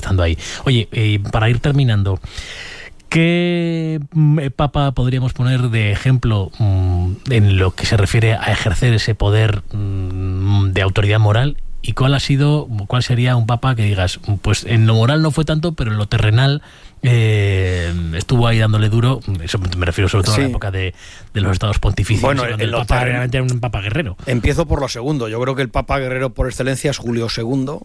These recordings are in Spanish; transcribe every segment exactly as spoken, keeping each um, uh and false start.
estando ahí. Oye, eh, para ir terminando, ¿qué papa podríamos poner de ejemplo mmm, en lo que se refiere a ejercer ese poder mmm, de autoridad moral? ¿Y cuál ha sido, cuál sería un papa que digas, pues en lo moral no fue tanto, pero en lo terrenal eh, estuvo ahí dándole duro? Eso me refiero sobre todo sí. a la época de, de los estados pontificios. Bueno, cuando en el lo papa terren... realmente era un papa guerrero. Empiezo por lo segundo. Yo creo que el papa guerrero por excelencia es Julio segundo,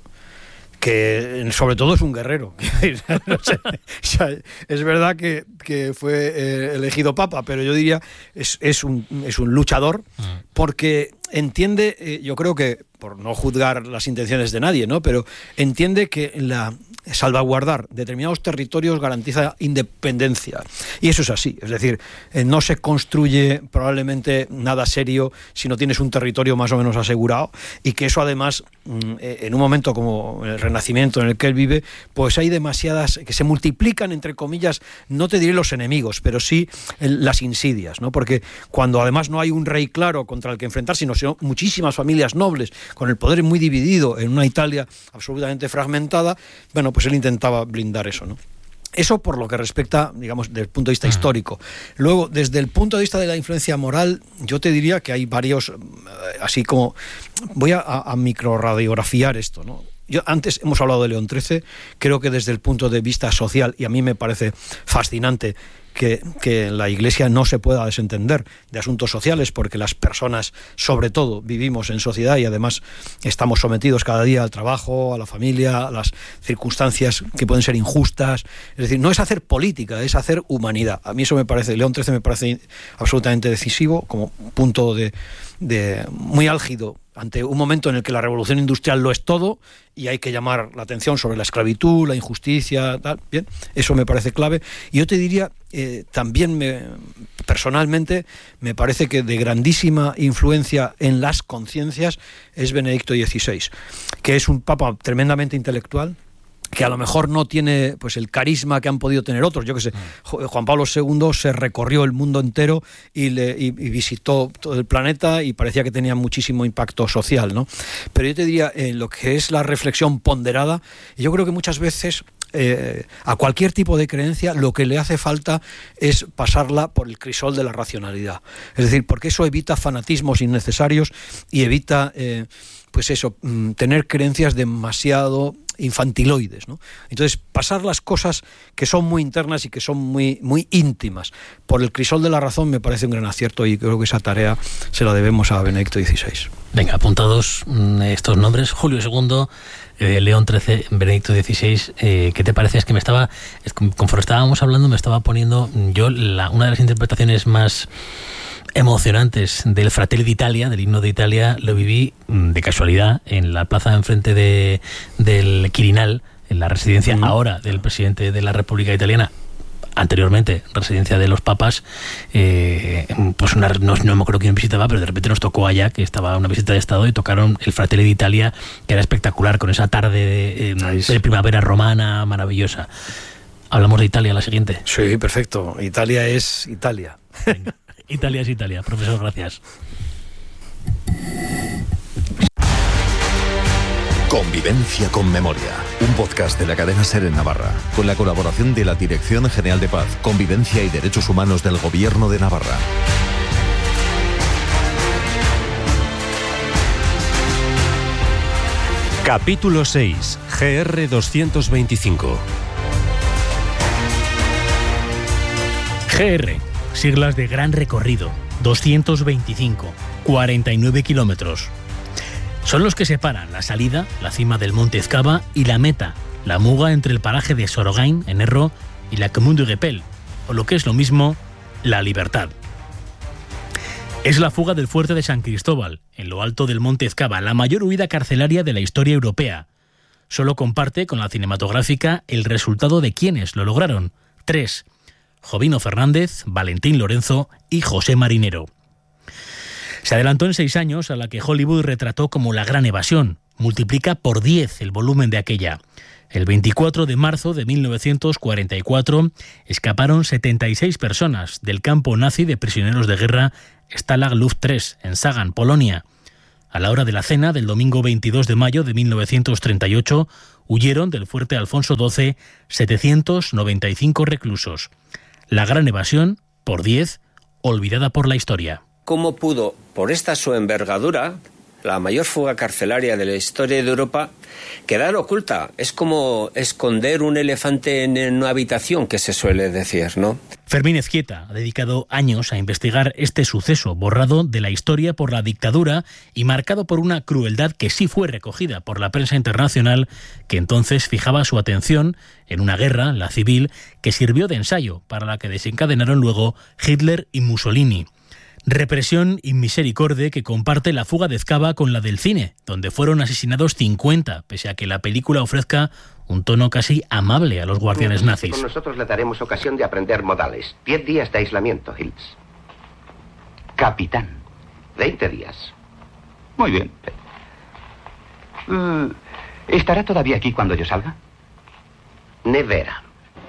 que sobre todo es un guerrero. No sé, o sea, es verdad que, que fue eh, elegido papa, pero yo diría es, es, un, es un luchador, porque entiende, eh, yo creo que, por no juzgar las intenciones de nadie, ¿no?, pero entiende que la salvaguardar determinados territorios garantiza independencia. Y eso es así. Es decir, eh, no se construye probablemente nada serio si no tienes un territorio más o menos asegurado, y que eso además, eh, en un momento como el Renacimiento en el que él vive, pues hay demasiadas, que se multiplican, entre comillas, no te diré los enemigos, pero sí el, las insidias, ¿no? Porque cuando además no hay un rey claro contra el que enfrentar, sino, sino muchísimas familias nobles, con el poder muy dividido en una Italia absolutamente fragmentada, bueno, pues él intentaba blindar eso, ¿no? Eso por lo que respecta, digamos, desde el punto de vista uh-huh. histórico. Luego, desde el punto de vista de la influencia moral, yo te diría que hay varios, así como, voy a, a microradiografiar esto, ¿no? Yo, antes hemos hablado de León trece, creo que desde el punto de vista social, y a mí me parece fascinante que, que la Iglesia no se pueda desentender de asuntos sociales, porque las personas, sobre todo, vivimos en sociedad y además estamos sometidos cada día al trabajo, a la familia, a las circunstancias que pueden ser injustas. Es decir, no es hacer política, es hacer humanidad. A mí eso me parece, León trece me parece absolutamente decisivo, como punto de, de muy álgido ante un momento en el que la revolución industrial lo es todo y hay que llamar la atención sobre la esclavitud, la injusticia, tal. Bien, eso me parece clave. Y yo te diría, eh, también me, personalmente, me parece que de grandísima influencia en las conciencias es Benedicto dieciséis, que es un papa tremendamente intelectual, que a lo mejor no tiene pues el carisma que han podido tener otros. Yo que sé, Juan Pablo segundo se recorrió el mundo entero y, le, y, y visitó todo el planeta y parecía que tenía muchísimo impacto social, ¿no? Pero yo te diría, en lo que es la reflexión ponderada, yo creo que muchas veces eh, a cualquier tipo de creencia lo que le hace falta es pasarla por el crisol de la racionalidad. Es decir, porque eso evita fanatismos innecesarios y evita, eh, pues eso, tener creencias demasiado infantiloides, ¿no? Entonces, pasar las cosas que son muy internas y que son muy, muy íntimas por el crisol de la razón me parece un gran acierto, y creo que esa tarea se la debemos a Benedicto dieciséis. Venga, apuntados estos nombres: Julio segundo, eh, León trece, Benedicto dieciséis. Eh, ¿Qué te parece? Es que me estaba, es, conforme estábamos hablando, me estaba poniendo yo la, una de las interpretaciones más emocionantes del Fratelli d'Italia, del himno de Italia, lo viví de casualidad en la plaza enfrente de, del Quirinal, en la residencia mm. ahora del presidente de la República Italiana, anteriormente residencia de los papas. Eh, pues una, no, no me acuerdo quién visitaba, pero de repente nos tocó allá, que estaba una visita de Estado, y tocaron el Fratelli d'Italia, que era espectacular, con esa tarde de, eh, de primavera romana maravillosa. ¿Hablamos de Italia la siguiente? Sí, perfecto. Italia es Italia. Venga. Italia es Italia. Profesor, gracias. Convivencia con Memoria, un podcast de la cadena SER en Navarra, con la colaboración de la Dirección General de Paz, Convivencia y Derechos Humanos del Gobierno de Navarra. Capítulo seis, G R doscientos veinticinco. G R, siglas de Gran Recorrido, doscientos veinticinco, cuarenta y nueve kilómetros. Son los que separan la salida, la cima del Monte Ezcaba, y la meta, la muga entre el paraje de Sorogain, en Erro, y la Commune de Guépel, o lo que es lo mismo, la Libertad. Es la fuga del fuerte de San Cristóbal, en lo alto del Monte Ezcaba, la mayor huida carcelaria de la historia europea. Solo comparte con la cinematográfica el resultado de quienes lo lograron. Tres: Jovino Fernández, Valentín Lorenzo y José Marinero. Se adelantó en seis años a la que Hollywood retrató como la gran evasión. Multiplica por diez el volumen de aquella. El veinticuatro de marzo de mil novecientos cuarenta y cuatro escaparon setenta y seis personas del campo nazi de prisioneros de guerra Stalag Luft tres, en Sagan, Polonia. A la hora de la cena del domingo veintidós de mayo de mil novecientos treinta y ocho, huyeron del fuerte Alfonso doce setecientos noventa y cinco reclusos. La gran evasión, por diez, olvidada por la historia. ¿Cómo pudo, por esta su envergadura, la mayor fuga carcelaria de la historia de Europa, quedar oculta? Es como esconder un elefante en una habitación, que se suele decir, ¿no? Fermín Ezquieta ha dedicado años a investigar este suceso borrado de la historia por la dictadura y marcado por una crueldad que sí fue recogida por la prensa internacional, que entonces fijaba su atención en una guerra, la civil, que sirvió de ensayo para la que desencadenaron luego Hitler y Mussolini. Represión y misericordia que comparte la fuga de Ezkaba con la del cine, donde fueron asesinados cincuenta, pese a que la película ofrezca un tono casi amable a los guardianes nazis. Con nosotros le daremos ocasión de aprender modales. Diez días de aislamiento, Hills. Capitán. Veinte días. Muy bien. Uh, ¿Estará todavía aquí cuando yo salga? Nevera.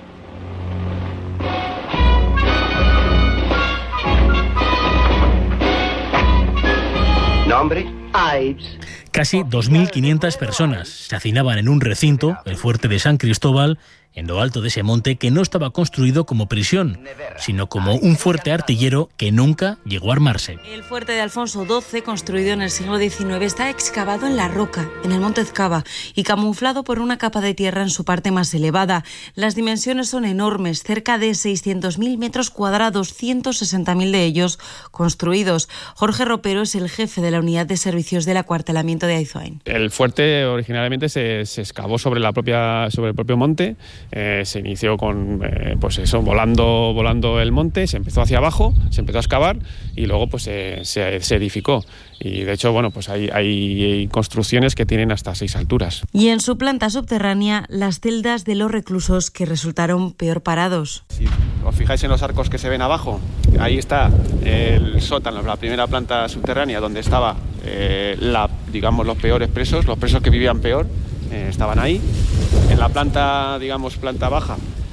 ¿Nombre? Ives. Casi dos mil quinientas personas se hacinaban en un recinto, el fuerte de San Cristóbal, en lo alto de ese monte que no estaba construido como prisión, sino como un fuerte artillero que nunca llegó a armarse. El fuerte de Alfonso doce, construido en el siglo diecinueve, está excavado en la roca, en el monte Ezkaba, y camuflado por una capa de tierra en su parte más elevada. Las dimensiones son enormes, cerca de seiscientos mil metros cuadrados, ciento sesenta mil de ellos construidos. Jorge Ropero es el jefe de la unidad de servicios del acuartelamiento de Aizoain. El fuerte originalmente se, se excavó sobre, la propia, sobre el propio monte. Eh, se inició con, eh, pues eso, volando, volando el monte, se empezó hacia abajo, se empezó a excavar y luego pues se, se, se edificó. Y de hecho, bueno, pues hay, hay construcciones que tienen hasta seis alturas. Y en su planta subterránea, las celdas de los reclusos que resultaron peor parados. Si os fijáis en los arcos que se ven abajo, ahí está el sótano, la primera planta subterránea donde estaba, eh, la, digamos, los peores presos, los presos que vivían peor. Eh, estaban ahí. En la planta, digamos, planta baja,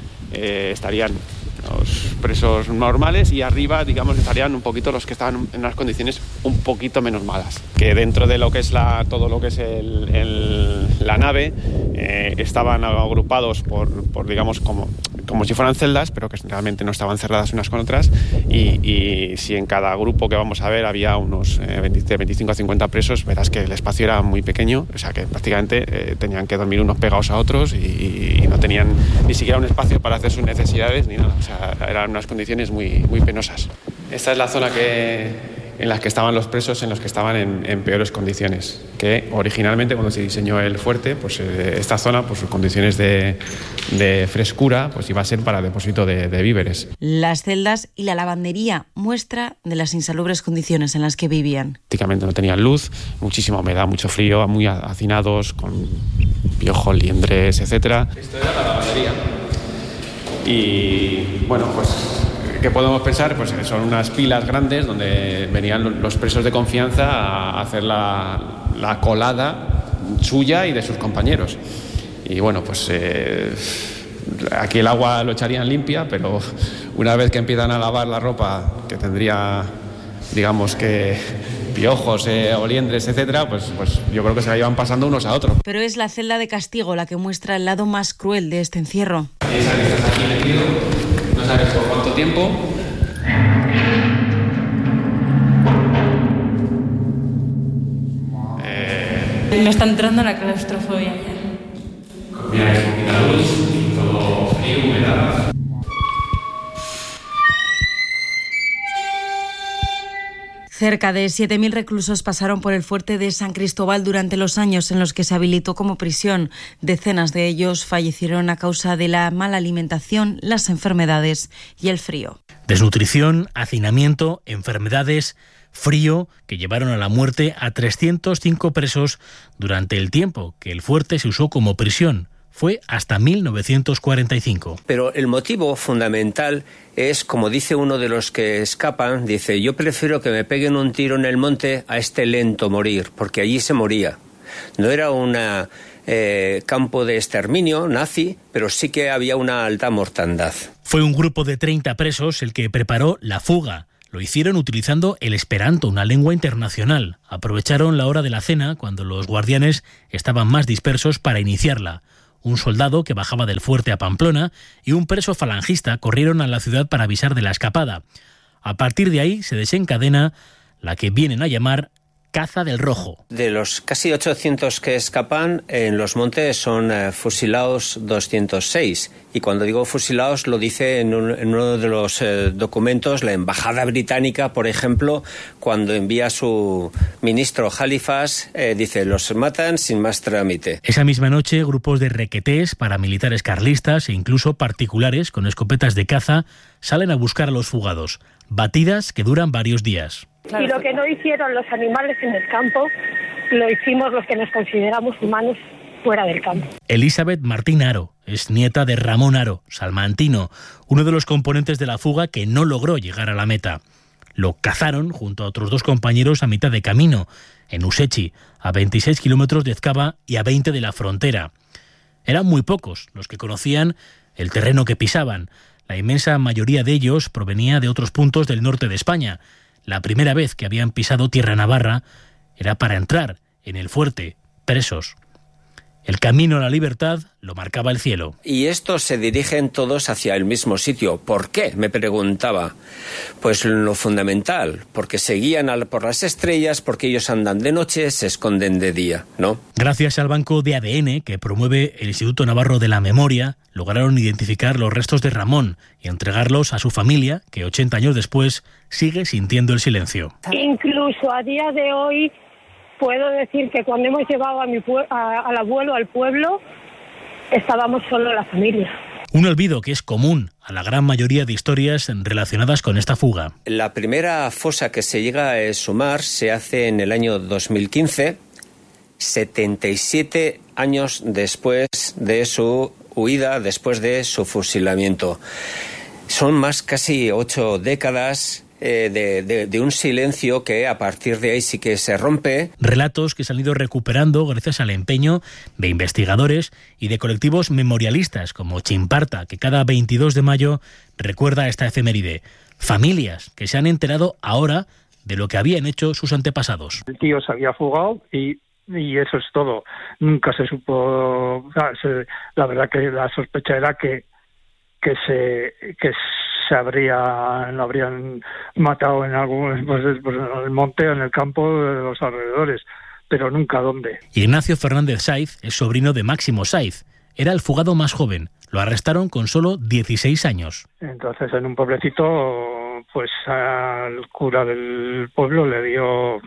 eh, estarían los presos normales y arriba, digamos, estarían un poquito los que estaban en unas condiciones un poquito menos malas. Que dentro de lo que es la, todo lo que es el, el, la nave, eh, estaban agrupados por, por digamos, como, como si fueran celdas, pero que realmente no estaban cerradas unas con otras. Y, y si en cada grupo que vamos a ver había unos eh, veinticinco a cincuenta presos, verás que el espacio era muy pequeño, o sea que prácticamente eh, tenían que dormir unos pegados a otros y, y no tenían ni siquiera un espacio para hacer sus necesidades ni nada. O sea, eran unas condiciones muy, muy penosas. Esta es la zona que, en la que estaban los presos, en los que estaban en, en peores condiciones. Que originalmente, cuando se diseñó el fuerte, pues eh, esta zona, por sus condiciones de, de frescura, pues iba a ser para depósito de, de víveres. Las celdas y la lavandería, muestra de las insalubres condiciones en las que vivían. Prácticamente no tenían luz, muchísima humedad, mucho frío, muy hacinados, con piojos, liendres, etcétera. Esto era la lavandería. Y bueno, pues, ¿qué podemos pensar? Pues son unas pilas grandes donde venían los presos de confianza a hacer la, la colada suya y de sus compañeros. Y bueno, pues eh, aquí el agua lo echarían limpia, pero una vez que empiezan a lavar la ropa, que tendría, digamos que piojos, eh, o liendres, etcétera, pues, pues yo creo que se la llevan pasando unos a otros. Pero es la celda de castigo la que muestra el lado más cruel de este encierro. Piensa que estás aquí metido, no sabes por cuánto tiempo. Eh... Me está entrando la claustrofobia ya. Mira, es poquita luz, todo frío, humedad. Cerca de siete mil reclusos pasaron por el fuerte de San Cristóbal durante los años en los que se habilitó como prisión. Decenas de ellos fallecieron a causa de la mala alimentación, las enfermedades y el frío. Desnutrición, hacinamiento, enfermedades, frío, que llevaron a la muerte a trescientos cinco presos durante el tiempo que el fuerte se usó como prisión. Fue hasta mil novecientos cuarenta y cinco. Pero el motivo fundamental es, como dice uno de los que escapan, dice, yo prefiero que me peguen un tiro en el monte a este lento morir, porque allí se moría. No era un eh, campo de exterminio nazi, pero sí que había una alta mortandad. Fue un grupo de treinta presos el que preparó la fuga. Lo hicieron utilizando el esperanto, una lengua internacional. Aprovecharon la hora de la cena, cuando los guardianes estaban más dispersos, para iniciarla. un soldado que bajaba del fuerte a Pamplona y un preso falangista corrieron a la ciudad para avisar de la escapada. A partir de ahí se desencadena la que vienen a llamar caza del rojo. De los casi ochocientos que escapan, en los montes son eh, fusilados doscientos seis. Y cuando digo fusilados, lo dice en, un, en uno de los eh, documentos la Embajada Británica, por ejemplo, cuando envía a su ministro Halifax, eh, dice, los matan sin más trámite. Esa misma noche, grupos de requetés, paramilitares carlistas e incluso particulares con escopetas de caza salen a buscar a los fugados. Batidas que duran varios días. Y lo que no hicieron los animales en el campo, lo hicimos los que nos consideramos humanos fuera del campo. Elizabeth Martín Haro es nieta de Ramón Haro, salmantino, uno de los componentes de la fuga que no logró llegar a la meta. Lo cazaron junto a otros dos compañeros a mitad de camino, en Usechi, a veintiséis kilómetros de Ezkaba y a veinte de la frontera. Eran muy pocos los que conocían el terreno que pisaban. La inmensa mayoría de ellos provenía de otros puntos del norte de España. La primera vez que habían pisado tierra navarra era para entrar en el fuerte, presos. El camino a la libertad lo marcaba el cielo. Y estos se dirigen todos hacia el mismo sitio. ¿Por qué?, me preguntaba. Pues lo fundamental, porque se guían por las estrellas, porque ellos andan de noche, se esconden de día, ¿no? Gracias al banco de A D N que promueve el Instituto Navarro de la Memoria, lograron identificar los restos de Ramón y entregarlos a su familia, que ochenta años después sigue sintiendo el silencio. Incluso a día de hoy puedo decir que cuando hemos llevado a mi pue- a, al abuelo al pueblo, estábamos solo la familia. Un olvido que es común a la gran mayoría de historias relacionadas con esta fuga. La primera fosa que se llega a exhumar se hace en el año dos mil quince, setenta y siete años después de su huida, después de su fusilamiento. Son más casi ocho décadas eh, de, de, de un silencio que a partir de ahí sí que se rompe. Relatos que se han ido recuperando gracias al empeño de investigadores y de colectivos memorialistas como Chimparta, que cada veintidós de mayo recuerda esta efeméride. Familias que se han enterado ahora de lo que habían hecho sus antepasados. El tío se había fugado y Y eso es todo. Nunca se supo. La verdad que la sospecha era que que se que se habría lo habrían matado en algún pues, pues en el monte, en el campo de los alrededores, pero nunca dónde. Ignacio Fernández Saiz es sobrino de Máximo Saiz. Era el fugado más joven. Lo arrestaron con solo dieciséis años. Entonces, en un pueblecito, pues al cura del pueblo le dio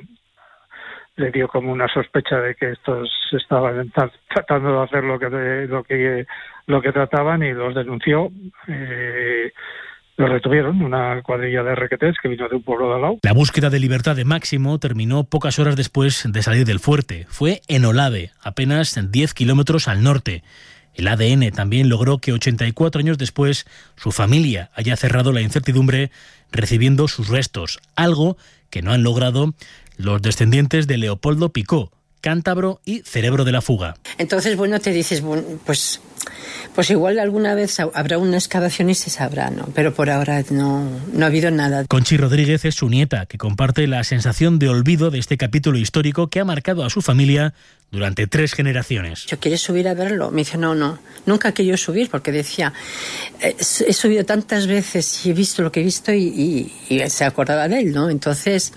le dio como una sospecha de que estos estaban tratando de hacer lo que lo que lo que trataban y los denunció. Eh, los retuvieron, una cuadrilla de requetés que vino de un pueblo de al lado. La búsqueda de libertad de Máximo terminó pocas horas después de salir del fuerte. Fue en Olave, apenas diez kilómetros al norte. El A D N también logró que ochenta y cuatro años después su familia haya cerrado la incertidumbre recibiendo sus restos, algo que no han logrado los descendientes de Leopoldo Picó, cántabro y cerebro de la fuga. Entonces, bueno, te dices, bueno, pues, pues igual alguna vez habrá una excavación y se sabrá, ¿no? Pero por ahora no, no ha habido nada. Conchi Rodríguez es su nieta, que comparte la sensación de olvido de este capítulo histórico que ha marcado a su familia durante tres generaciones. ¿Yo quieres subir a verlo? Me dice, no, no, nunca he querido subir, porque decía, eh, he subido tantas veces y he visto lo que he visto y, y, y se acordaba de él, ¿no? Entonces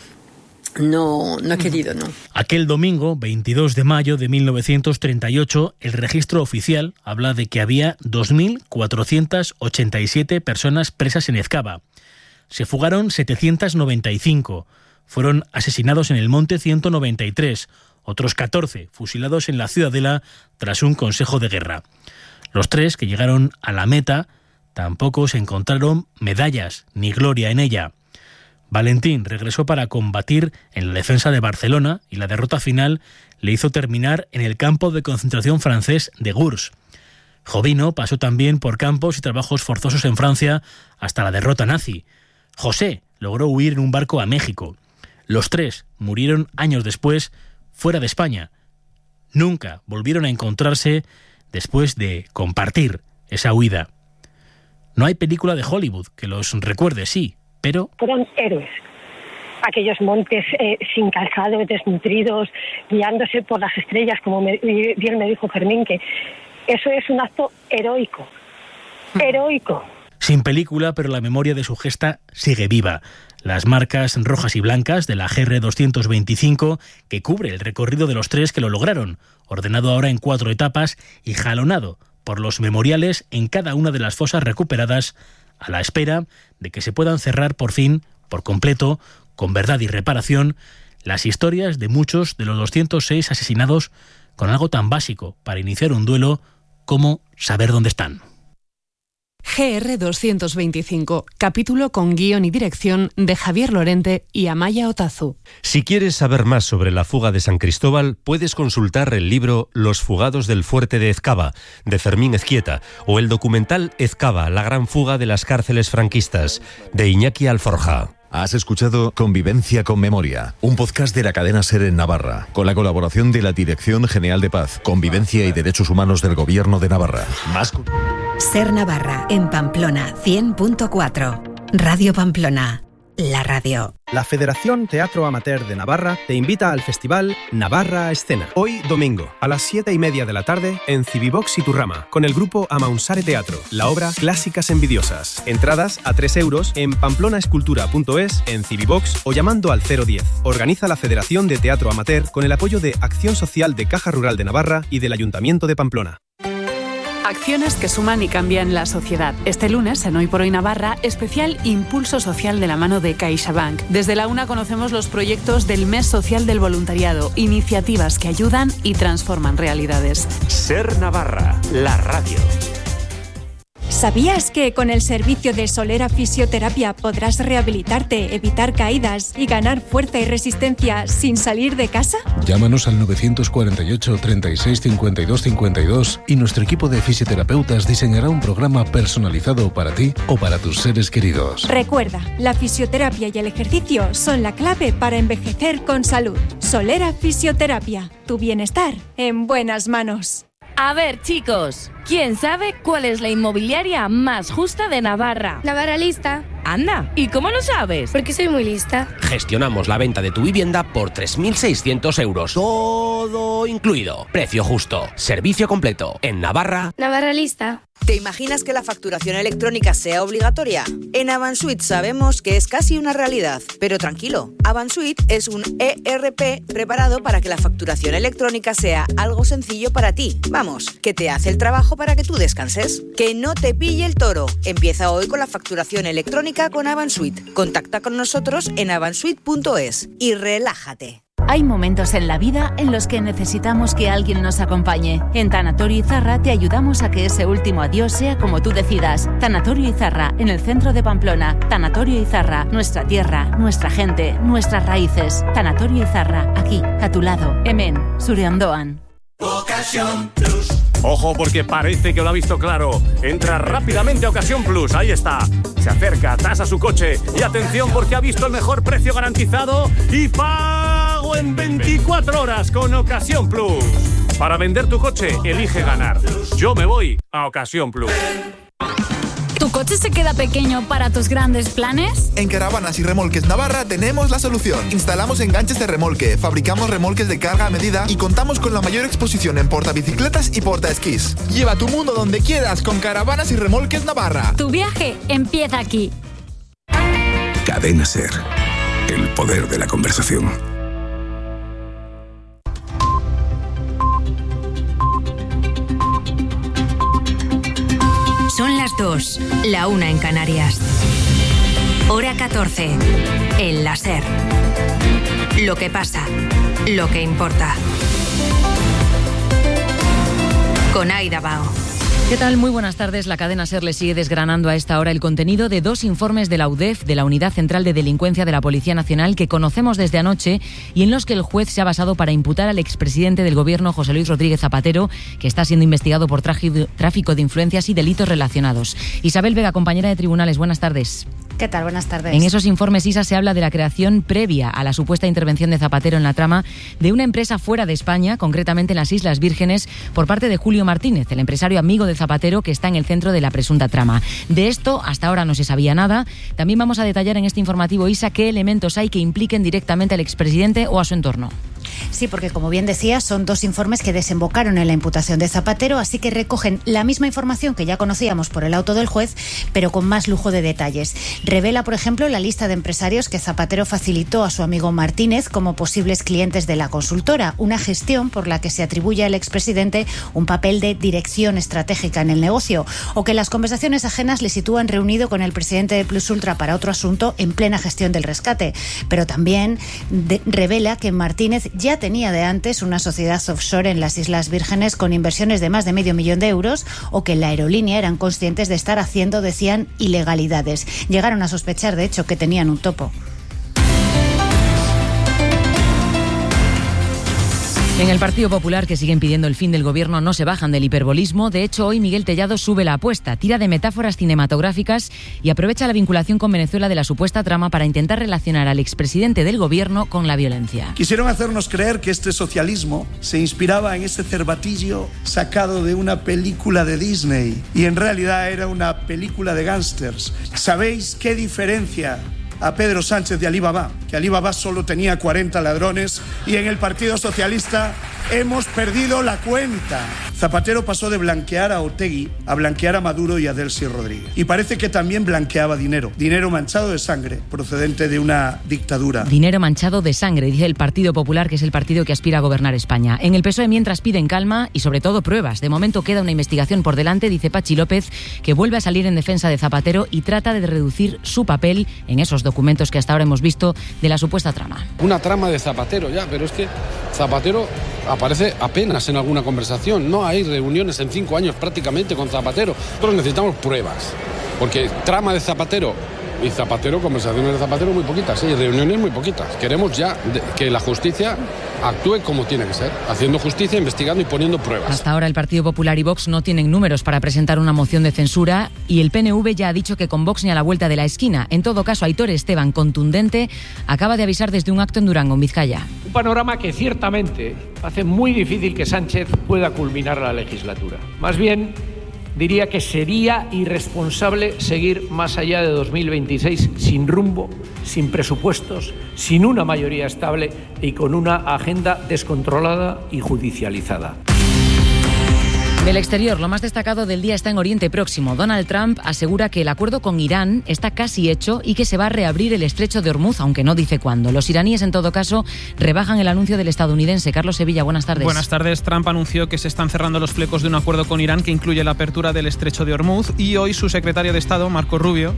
No, no he querido, no. Aquel domingo, veintidós de mayo de mil novecientos treinta y ocho, el registro oficial habla de que había dos mil cuatrocientas ochenta y siete personas presas en Ezkaba. Se fugaron setecientos noventa y cinco. Fueron asesinados en el monte ciento noventa y tres. Otros catorce fusilados en la Ciudadela tras un consejo de guerra. Los tres que llegaron a la meta tampoco se encontraron medallas ni gloria en ella. Valentín regresó para combatir en la defensa de Barcelona y la derrota final le hizo terminar en el campo de concentración francés de Gurs. Jovino pasó también por campos y trabajos forzosos en Francia hasta la derrota nazi. José logró huir en un barco a México. Los tres murieron años después fuera de España. Nunca volvieron a encontrarse después de compartir esa huida. No hay película de Hollywood que los recuerde, sí, pero fueron héroes. Aquellos montes eh, sin calzado, desnutridos, guiándose por las estrellas, como me, bien me dijo Fermín, que Eso es un acto heroico, heroico. Sin película, pero la memoria de su gesta sigue viva. Las marcas rojas y blancas de la G R doscientos veinticinco, que cubre el recorrido de los tres que lo lograron, ordenado ahora en cuatro etapas y jalonado por los memoriales en cada una de las fosas recuperadas, a la espera de que se puedan cerrar por fin, por completo, con verdad y reparación, las historias de muchos de los doscientos seis asesinados con algo tan básico para iniciar un duelo como saber dónde están. G R doscientos veinticinco, capítulo con guión y dirección de Javier Lorente y Amaya Otazu. Si quieres saber más sobre la fuga de San Cristóbal, puedes consultar el libro Los fugados del fuerte de Ezcaba, de Fermín Ezquieta, o el documental Ezcaba, la gran fuga de las cárceles franquistas, de Iñaki Alforja. Has escuchado Convivencia con Memoria, un podcast de la cadena SER en Navarra, con la colaboración de la Dirección General de Paz, Convivencia y Derechos Humanos del Gobierno de Navarra. Más... SER Navarra, en Pamplona, cien punto cuatro. Radio Pamplona, la radio. La Federación Teatro Amateur de Navarra te invita al festival Navarra a Escena. Hoy, domingo, a las siete y media de la tarde, en Civivox y Turrama, con el grupo Amaunsare Teatro, la obra Clásicas Envidiosas. Entradas a tres euros en pamplona-escultura punto es, en Civivox o llamando al cero diez. Organiza la Federación de Teatro Amateur con el apoyo de Acción Social de Caja Rural de Navarra y del Ayuntamiento de Pamplona. Acciones que suman y cambian la sociedad. Este lunes, en Hoy por Hoy Navarra, especial Impulso Social de la mano de CaixaBank. Desde la UNA conocemos los proyectos del Mes Social del Voluntariado, iniciativas que ayudan y transforman realidades. SER Navarra, la radio. ¿Sabías que con el servicio de Solera Fisioterapia podrás rehabilitarte, evitar caídas y ganar fuerza y resistencia sin salir de casa? Llámanos al novecientos cuarenta y ocho, treinta y seis, cincuenta y dos cincuenta y dos y nuestro equipo de fisioterapeutas diseñará un programa personalizado para ti o para tus seres queridos. Recuerda, la fisioterapia y el ejercicio son la clave para envejecer con salud. Solera Fisioterapia, tu bienestar en buenas manos. A ver, chicos, ¿quién sabe cuál es la inmobiliaria más justa de Navarra? Navarra Lista. Anda, ¿y cómo lo sabes? Porque soy muy lista. Gestionamos la venta de tu vivienda por tres mil seiscientos euros. Todo incluido. Precio justo. Servicio completo. En Navarra. Navarra Lista. ¿Te imaginas que la facturación electrónica sea obligatoria? En Avansuit sabemos que es casi una realidad, pero tranquilo, Avansuit es un E R P preparado para que la facturación electrónica sea algo sencillo para ti. Vamos, que te hace el trabajo para que tú descanses. Que no te pille el toro. Empieza hoy con la facturación electrónica con Avansuit. Contacta con nosotros en avansuit punto es y relájate. Hay momentos en la vida en los que necesitamos que alguien nos acompañe. En Tanatorio Izarra te ayudamos a que ese último adiós sea como tú decidas. Tanatorio Izarra, en el centro de Pamplona. Tanatorio Izarra, nuestra tierra, nuestra gente, nuestras raíces. Tanatorio Izarra, aquí, a tu lado. Hemen, zure ondoan. Ocasión Plus. Ojo, porque parece que lo ha visto claro. Entra rápidamente a Ocasión Plus, ahí está. Se acerca, tasa su coche y atención porque ha visto el mejor precio garantizado y pago en veinticuatro horas con Ocasión Plus. Para vender tu coche, elige ganar. Yo me voy a Ocasión Plus. ¿Tu coche se queda pequeño para tus grandes planes? En Caravanas y Remolques Navarra tenemos la solución. Instalamos enganches de remolque, fabricamos remolques de carga a medida y contamos con la mayor exposición en portabicicletas y portaesquís. Lleva tu mundo donde quieras con Caravanas y Remolques Navarra. Tu viaje empieza aquí. Cadena SER. El poder de la conversación. Son las dos, la una en Canarias. Hora catorce, en la SER. Lo que pasa, lo que importa. Con Aida Bao. ¿Qué tal? Muy buenas tardes. La cadena SER le sigue desgranando a esta hora el contenido de dos informes de la U D E F, de la Unidad Central de Delincuencia de la Policía Nacional, que conocemos desde anoche y en los que el juez se ha basado para imputar al expresidente del Gobierno, José Luis Rodríguez Zapatero, que está siendo investigado por tráfico de influencias y delitos relacionados. Isabel Vega, compañera de tribunales, buenas tardes. ¿Qué tal? Buenas tardes. En esos informes, Isa, se habla de la creación previa a la supuesta intervención de Zapatero en la trama de una empresa fuera de España, concretamente en las Islas Vírgenes, por parte de Julio Martínez, el empresario amigo de Zapatero que está en el centro de la presunta trama. De esto hasta ahora no se sabía nada. También vamos a detallar en este informativo, Isa, qué elementos hay que impliquen directamente al expresidente o a su entorno. Sí, porque como bien decía, son dos informes que desembocaron en la imputación de Zapatero, así que recogen la misma información que ya conocíamos por el auto del juez, pero con más lujo de detalles. Revela, por ejemplo, la lista de empresarios que Zapatero facilitó a su amigo Martínez como posibles clientes de la consultora, una gestión por la que se atribuye al expresidente un papel de dirección estratégica en el negocio, o que las conversaciones ajenas le sitúan reunido con el presidente de Plus Ultra para otro asunto en plena gestión del rescate. Pero también de, revela que Martínez ya tenía de antes una sociedad offshore en las Islas Vírgenes con inversiones de más de medio millón de euros, o que en la aerolínea eran conscientes de estar haciendo, decían, ilegalidades. Llegaron a sospechar, de hecho, que tenían un topo. En el Partido Popular, que siguen pidiendo el fin del gobierno, no se bajan del hiperbolismo. De hecho, hoy Miguel Tellado sube la apuesta, tira de metáforas cinematográficas y aprovecha la vinculación con Venezuela de la supuesta trama para intentar relacionar al expresidente del gobierno con la violencia. Quisieron hacernos creer que este socialismo se inspiraba en ese cervatillo sacado de una película de Disney y en realidad era una película de gángsters. ¿Sabéis qué diferencia a Pedro Sánchez de Alibaba? Que Alibaba solo tenía cuarenta ladrones y en el Partido Socialista hemos perdido la cuenta. Zapatero pasó de blanquear a Otegi a blanquear a Maduro y a Delcy Rodríguez. Y parece que también blanqueaba dinero. Dinero manchado de sangre, procedente de una dictadura. Dinero manchado de sangre, dice el Partido Popular, que es el partido que aspira a gobernar España. En el P S O E, mientras, piden calma y sobre todo pruebas. De momento queda una investigación por delante, dice Pachi López, que vuelve a salir en defensa de Zapatero y trata de reducir su papel en esos documentos que hasta ahora hemos visto de la supuesta trama. Una trama de Zapatero ya, pero es que Zapatero aparece apenas en alguna conversación. No hay reuniones en cinco años prácticamente con Zapatero. Nosotros necesitamos pruebas, porque trama de Zapatero y Zapatero, conversaciones de Zapatero muy poquitas, y reuniones muy poquitas. Queremos ya de, que la justicia actúe como tiene que ser, haciendo justicia, investigando y poniendo pruebas. Hasta ahora el Partido Popular y Vox no tienen números para presentar una moción de censura y el P N V ya ha dicho que con Vox ni a la vuelta de la esquina. En todo caso, Aitor Esteban, contundente, acaba de avisar desde un acto en Durango, en Vizcaya. Un panorama que ciertamente hace muy difícil que Sánchez pueda culminar la legislatura. Más bien, diría que sería irresponsable seguir más allá de dos mil veintiséis sin rumbo, sin presupuestos, sin una mayoría estable y con una agenda descontrolada y judicializada. Del exterior, lo más destacado del día está en Oriente Próximo. Donald Trump asegura que el acuerdo con Irán está casi hecho y que se va a reabrir el estrecho de Hormuz, aunque no dice cuándo. Los iraníes, en todo caso, rebajan el anuncio del estadounidense. Carlos Sevilla, buenas tardes. Buenas tardes. Trump anunció que se están cerrando los flecos de un acuerdo con Irán que incluye la apertura del estrecho de Hormuz, y hoy su secretario de Estado, Marco Rubio,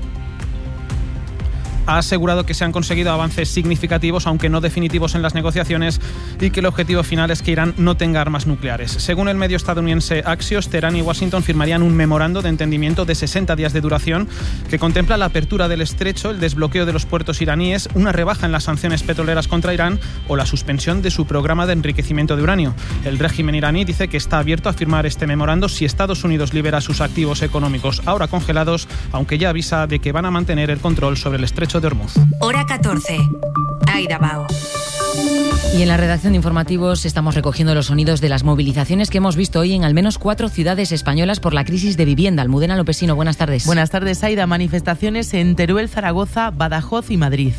ha asegurado que se han conseguido avances significativos, aunque no definitivos, en las negociaciones y que el objetivo final es que Irán no tenga armas nucleares. Según el medio estadounidense Axios, Teherán y Washington firmarían un memorando de entendimiento de sesenta días de duración que contempla la apertura del estrecho, el desbloqueo de los puertos iraníes, una rebaja en las sanciones petroleras contra Irán o la suspensión de su programa de enriquecimiento de uranio. El régimen iraní dice que está abierto a firmar este memorando si Estados Unidos libera sus activos económicos ahora congelados, aunque ya avisa de que van a mantener el control sobre el estrecho de Hormuz. Hora catorce. Aida Bao. Y en la redacción de informativos estamos recogiendo los sonidos de las movilizaciones que hemos visto hoy en al menos cuatro ciudades españolas por la crisis de vivienda. Almudena Lopesino, buenas tardes. Buenas tardes, Aida. Manifestaciones en Teruel, Zaragoza, Badajoz y Madrid.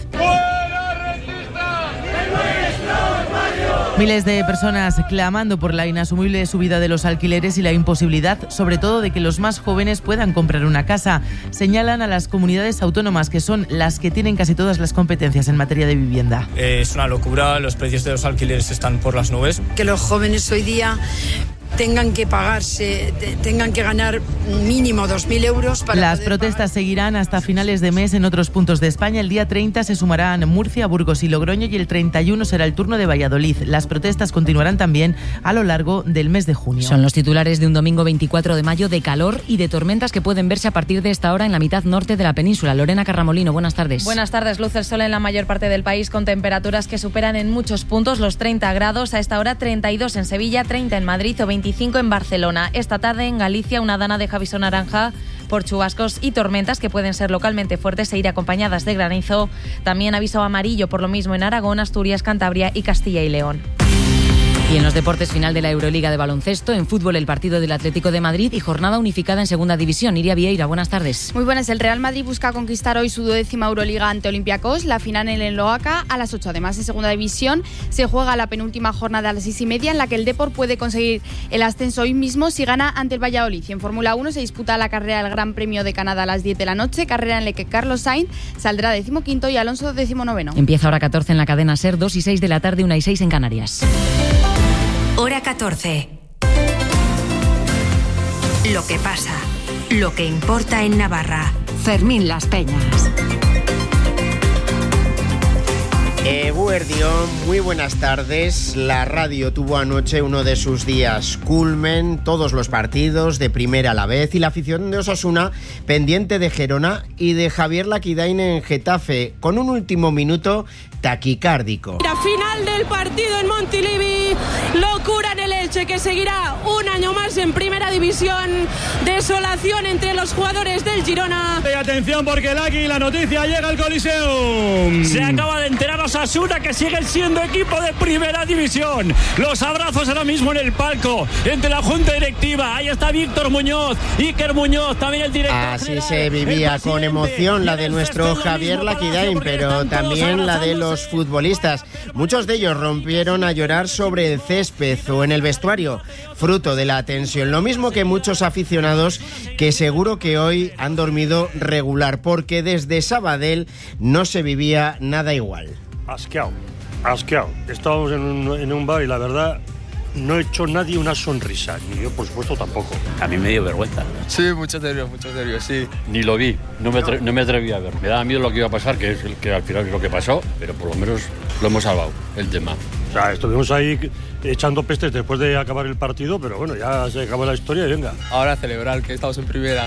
Miles de personas clamando por la inasumible subida de los alquileres y la imposibilidad, sobre todo, de que los más jóvenes puedan comprar una casa. Señalan a las comunidades autónomas, que son las que tienen casi todas las competencias en materia de vivienda. Eh, es una locura, los precios de los alquileres están por las nubes. Que los jóvenes hoy día tengan que pagarse, tengan que ganar mínimo dos mil euros para Las protestas pagar. Seguirán hasta finales de mes en otros puntos de España. El día treinta se sumarán Murcia, Burgos y Logroño, y el treinta y uno será el turno de Valladolid. Las protestas continuarán también a lo largo del mes de junio. Son los titulares de un domingo veinticuatro de mayo de calor y de tormentas que pueden verse a partir de esta hora en la mitad norte de la península. Lorena Carramolino, buenas tardes. Buenas tardes. Luce el sol en la mayor parte del país con temperaturas que superan en muchos puntos los treinta grados. A esta hora treinta y dos en Sevilla, treinta en Madrid o veinticinco en Barcelona. Esta tarde en Galicia una dana deja aviso naranja por chubascos y tormentas que pueden ser localmente fuertes e ir acompañadas de granizo. También aviso amarillo por lo mismo en Aragón, Asturias, Cantabria y Castilla y León. Y en los deportes, final de la Euroliga de baloncesto, en fútbol el partido del Atlético de Madrid y jornada unificada en segunda división. Iria Vieira, buenas tardes. Muy buenas. El Real Madrid busca conquistar hoy su duodécima Euroliga ante Olympiacos, la final en el Loaca a las ocho. Además, en segunda división se juega la penúltima jornada a las seis y media, en la que el Depor puede conseguir el ascenso hoy mismo si gana ante el Valladolid. Y en Fórmula uno se disputa la carrera del Gran Premio de Canadá a las diez de la noche, carrera en la que Carlos Sainz saldrá decimoquinto y Alonso decimonoveno. Empieza hora catorce en la cadena SER, dos y seis de la tarde, una y seis en Canarias. Hora catorce. Lo que pasa, lo que importa en Navarra. Fermín Las Peñas. Eguerdión, muy buenas tardes. La radio tuvo anoche uno de sus días culmen, todos los partidos de primera a la vez y la afición de Osasuna pendiente de Gerona y de Javier Laquidain en Getafe, con un último minuto taquicárdico. La final del partido en Montilivi, locura en el Elche, que seguirá un año más en primera división, desolación entre los jugadores del Girona. Y atención porque Laqui, la noticia llega al Coliseum. Se acaba de enterar Osasuna que siguen siendo equipo de primera división. Los abrazos ahora mismo en el palco entre la junta directiva. Ahí está Víctor Muñoz, Iker Muñoz, también el director Así general, se vivía con emoción la de nuestro Javier Laquidain, pero también la de los futbolistas. Muchos de ellos rompieron a llorar sobre el césped o en el vestuario, fruto de la tensión. Lo mismo que muchos aficionados que seguro que hoy han dormido regular, porque desde Sabadell no se vivía nada igual. Asqueado, asqueado. Estábamos en un, en un bar y la verdad no he hecho nadie una sonrisa, ni yo por supuesto tampoco. A mí me dio vergüenza. Sí, muchos nervios, muchos nervios, sí. Ni lo vi, no me, atre- no me atreví a ver. Me daba miedo lo que iba a pasar, que es el que al final es lo que pasó, pero por lo menos lo hemos salvado, el tema. O sea, estuvimos ahí echando pestes después de acabar el partido, pero bueno, ya se acabó la historia y venga. Ahora a celebrar que estamos en primera.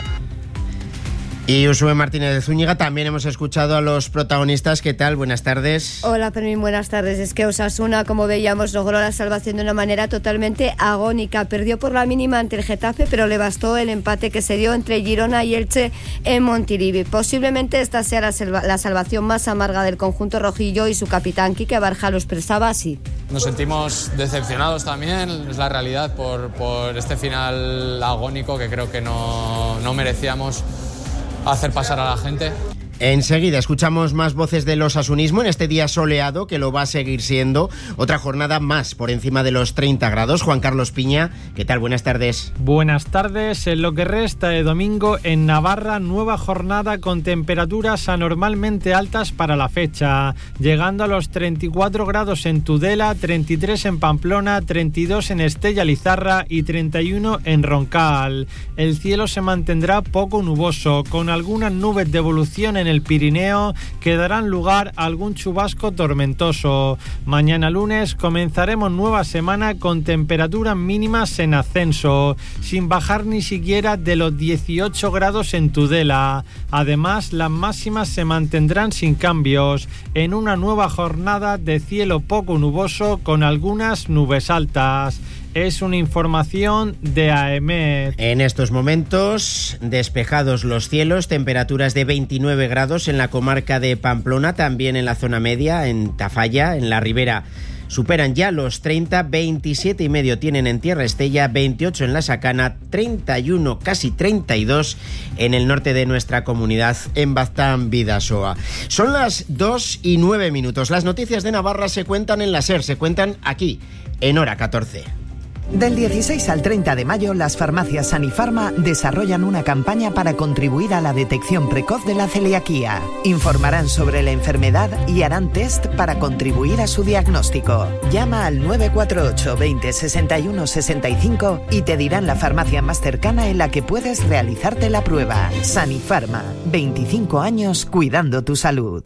Y Usue Martínez de Zúñiga, también hemos escuchado a los protagonistas. ¿Qué tal? Buenas tardes. Hola, Fermín, buenas tardes. Es que Osasuna, como veíamos, logró la salvación de una manera totalmente agónica. Perdió por la mínima ante el Getafe, pero le bastó el empate que se dio entre Girona y Elche en Montilivi. Posiblemente esta sea la, salva- la salvación más amarga del conjunto rojillo, y su capitán Quique Barja lo expresaba así. Nos sentimos decepcionados también, es la realidad, por, por este final agónico que creo que no, no merecíamos hacer pasar a la gente. Enseguida escuchamos más voces del osasunismo en este día soleado, que lo va a seguir siendo. Otra jornada más por encima de los treinta grados. Juan Carlos Piña, ¿qué tal? Buenas tardes. Buenas tardes. En lo que resta de domingo en Navarra, nueva jornada con temperaturas anormalmente altas para la fecha, llegando a los treinta y cuatro grados en Tudela, treinta y tres en Pamplona, treinta y dos en Estella Lizarra y treinta y uno en Roncal. El cielo se mantendrá poco nuboso, con algunas nubes de evolución en el Pirineo que darán lugar a algún chubasco tormentoso. Mañana lunes comenzaremos nueva semana con temperaturas mínimas en ascenso, sin bajar ni siquiera de los dieciocho grados en Tudela. Además, las máximas se mantendrán sin cambios, en una nueva jornada de cielo poco nuboso con algunas nubes altas. Es una información de AEMET. En estos momentos, despejados los cielos, temperaturas de veintinueve grados en la comarca de Pamplona, también en la zona media, en Tafalla, en la Ribera. Superan ya los treinta, veintisiete y medio tienen en Tierra Estella, veintiocho en La Sacana, treinta y uno, casi treinta y dos en el norte de nuestra comunidad, en Baztán, Bidasoa. Son las dos y nueve minutos. Las noticias de Navarra se cuentan en la SER, se cuentan aquí, en Hora catorce. Del dieciséis al treinta de mayo, las farmacias Sanifarma desarrollan una campaña para contribuir a la detección precoz de la celiaquía. Informarán sobre la enfermedad y harán test para contribuir a su diagnóstico. Llama al nueve cuatro ocho, veinte, sesenta y uno, sesenta y cinco y te dirán la farmacia más cercana en la que puedes realizarte la prueba. Sanifarma, veinticinco años cuidando tu salud.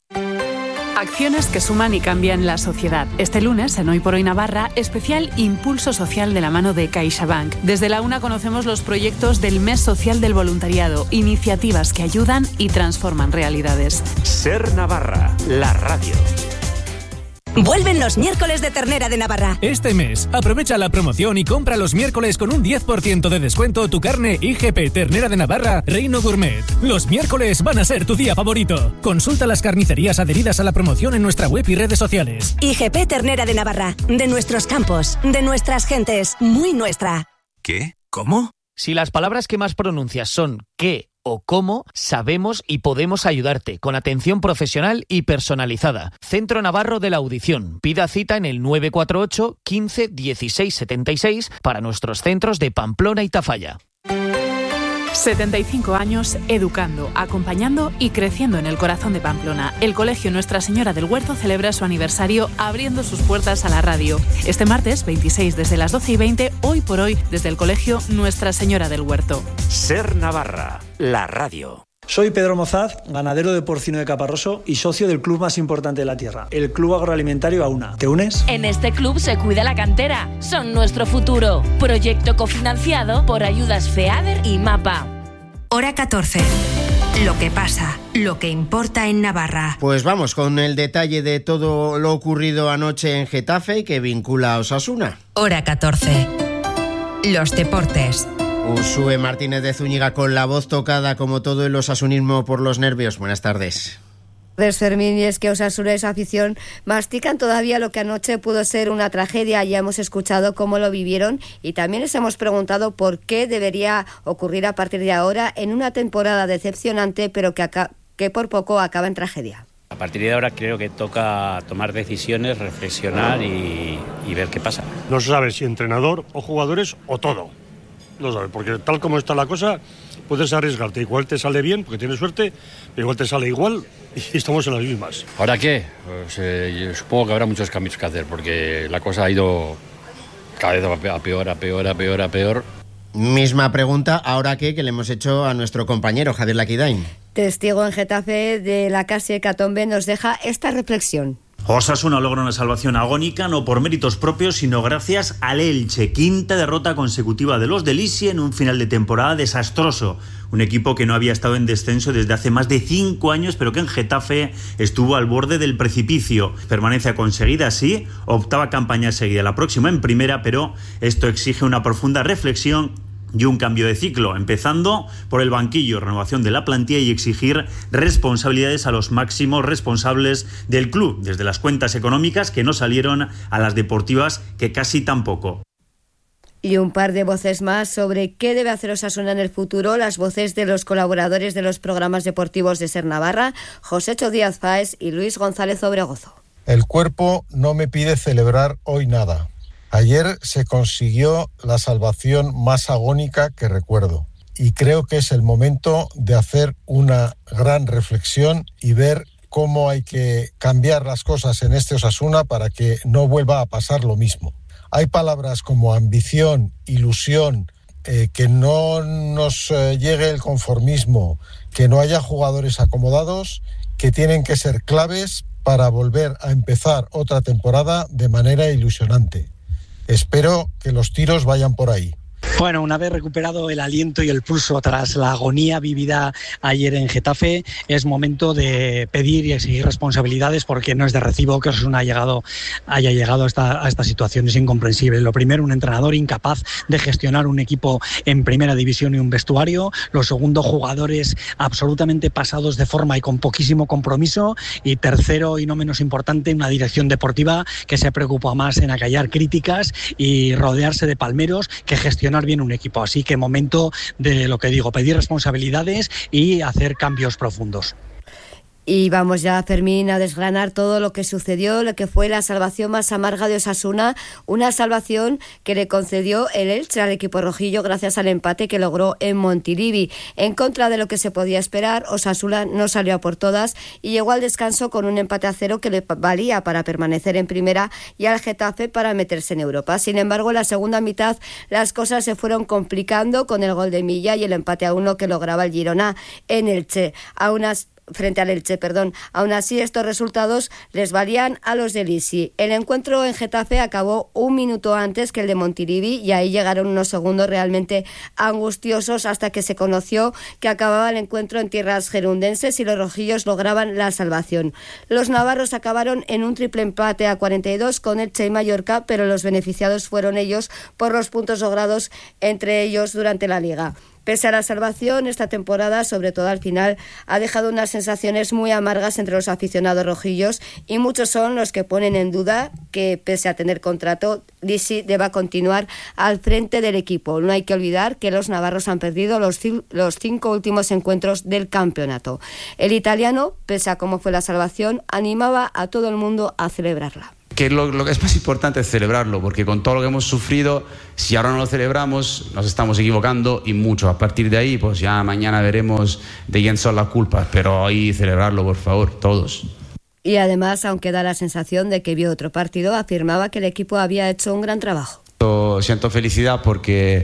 Acciones que suman y cambian la sociedad. Este lunes, en Hoy por Hoy Navarra, especial Impulso Social de la mano de CaixaBank. Desde la UNA conocemos los proyectos del Mes Social del Voluntariado, iniciativas que ayudan y transforman realidades. SER Navarra, la radio. Vuelven los miércoles de Ternera de Navarra. Este mes, aprovecha la promoción y compra los miércoles con un diez por ciento de descuento tu carne I G P Ternera de Navarra Reino Gourmet. Los miércoles van a ser tu día favorito. Consulta las carnicerías adheridas a la promoción en nuestra web y redes sociales. I G P Ternera de Navarra. De nuestros campos, de nuestras gentes, muy nuestra. ¿Qué? ¿Cómo? Si las palabras que más pronuncias son qué o cómo, sabemos y podemos ayudarte con atención profesional y personalizada. Centro Navarro de la Audición. Pida cita en el nueve cuatro ocho, quince, dieciséis setenta y seis para nuestros centros de Pamplona y Tafalla. setenta y cinco años educando, acompañando y creciendo en el corazón de Pamplona. El Colegio Nuestra Señora del Huerto celebra su aniversario abriendo sus puertas a la radio. Este martes veintiséis desde las doce y veinte, hoy por hoy desde el Colegio Nuestra Señora del Huerto. Ser Navarra, la radio. Soy Pedro Mozaz, ganadero de porcino de Caparroso y socio del club más importante de la tierra, el Club Agroalimentario AUNA. ¿Te unes? En este club se cuida la cantera. Son nuestro futuro. Proyecto cofinanciado por ayudas FEADER y MAPA. Hora catorce. Lo que pasa, lo que importa en Navarra. Pues vamos con el detalle de todo lo ocurrido anoche en Getafe y que vincula a Osasuna. Hora catorce. Los deportes. Uxue Martínez de Zúñiga con la voz tocada como todo el osasunismo por los nervios. Buenas tardes. Fermín, y es que Osasuna y su afición mastican todavía lo que anoche pudo ser una tragedia. Ya hemos escuchado cómo lo vivieron y también les hemos preguntado por qué debería ocurrir a partir de ahora en una temporada decepcionante, pero que, acá, que por poco acaba en tragedia. A partir de ahora creo que toca tomar decisiones, reflexionar y, y ver qué pasa. No se sabe si entrenador o jugadores o todo. No sabe, porque tal como está la cosa, puedes arriesgarte. Igual te sale bien, porque tienes suerte, pero igual te sale igual y estamos en las mismas. ¿Ahora qué? Pues, eh, yo supongo que habrá muchos cambios que hacer, porque la cosa ha ido cada vez a peor, a peor, a peor, a peor. Misma pregunta, ¿ahora qué? Que le hemos hecho a nuestro compañero Javier Laquidain. Testigo en Getafe de la casi hecatombe, nos deja esta reflexión. Osasuna logra una salvación agónica, no por méritos propios, sino gracias al Elche. Quinta derrota consecutiva de los del Isi en un final de temporada desastroso. Un equipo que no había estado en descenso desde hace más de cinco años, pero que en Getafe estuvo al borde del precipicio. Permanencia conseguida, sí, octava campaña seguida, la próxima en primera, pero esto exige una profunda reflexión y un cambio de ciclo, empezando por el banquillo, renovación de la plantilla y exigir responsabilidades a los máximos responsables del club, desde las cuentas económicas que no salieron a las deportivas que casi tampoco. Y un par de voces más sobre qué debe hacer Osasuna en el futuro, las voces de los colaboradores de los programas deportivos de Ser Navarra, Josécho Díaz Fáez y Luis González Obregozo. El cuerpo no me pide celebrar hoy nada. Ayer se consiguió la salvación más agónica que recuerdo y creo que es el momento de hacer una gran reflexión y ver cómo hay que cambiar las cosas en este Osasuna para que no vuelva a pasar lo mismo. Hay palabras como ambición, ilusión, eh, que no nos eh, llegue el conformismo, que no haya jugadores acomodados, que tienen que ser claves para volver a empezar otra temporada de manera ilusionante. Espero que los tiros vayan por ahí. Bueno, una vez recuperado el aliento y el pulso tras la agonía vivida ayer en Getafe, es momento de pedir y exigir responsabilidades, porque no es de recibo que Osasuna haya llegado, haya llegado a, esta, a esta situación. Es incomprensible. Lo primero, un entrenador incapaz de gestionar un equipo en primera división y un vestuario. Lo segundo, jugadores absolutamente pasados de forma y con poquísimo compromiso. Y tercero, y no menos importante, una dirección deportiva que se preocupa más en acallar críticas y rodearse de palmeros que gestionar bien un equipo. Así que momento de lo que digo, pedir responsabilidades y hacer cambios profundos. Y vamos ya, Fermín, a desgranar todo lo que sucedió, lo que fue la salvación más amarga de Osasuna, una salvación que le concedió el Elche al equipo rojillo gracias al empate que logró en Montilivi. En contra de lo que se podía esperar, Osasuna no salió a por todas y llegó al descanso con un empate a cero que le valía para permanecer en primera y al Getafe para meterse en Europa. Sin embargo, en la segunda mitad las cosas se fueron complicando con el gol de Milla y el empate a uno que lograba el Girona en Elche. A unas frente al Elche, perdón. Aún así, estos resultados les valían a los del Isi. El encuentro en Getafe acabó un minuto antes que el de Montilivi y ahí llegaron unos segundos realmente angustiosos hasta que se conoció que acababa el encuentro en tierras gerundenses y los rojillos lograban la salvación. Los navarros acabaron en un triple empate a cuarenta y dos con Elche y Mallorca, pero los beneficiados fueron ellos por los puntos logrados entre ellos durante la Liga. Pese a la salvación, esta temporada, sobre todo al final, ha dejado unas sensaciones muy amargas entre los aficionados rojillos y muchos son los que ponen en duda que, pese a tener contrato, Lisi deba continuar al frente del equipo. No hay que olvidar que los navarros han perdido los, los cinco últimos encuentros del campeonato. El italiano, pese a cómo fue la salvación, animaba a todo el mundo a celebrarla. Que lo, lo que es más importante es celebrarlo, porque con todo lo que hemos sufrido, si ahora no lo celebramos, nos estamos equivocando y mucho. A partir de ahí, pues ya mañana veremos de quién son las culpas, pero ahí celebrarlo, por favor, todos. Y además, aunque da la sensación de que vio otro partido, afirmaba que el equipo había hecho un gran trabajo. Siento felicidad porque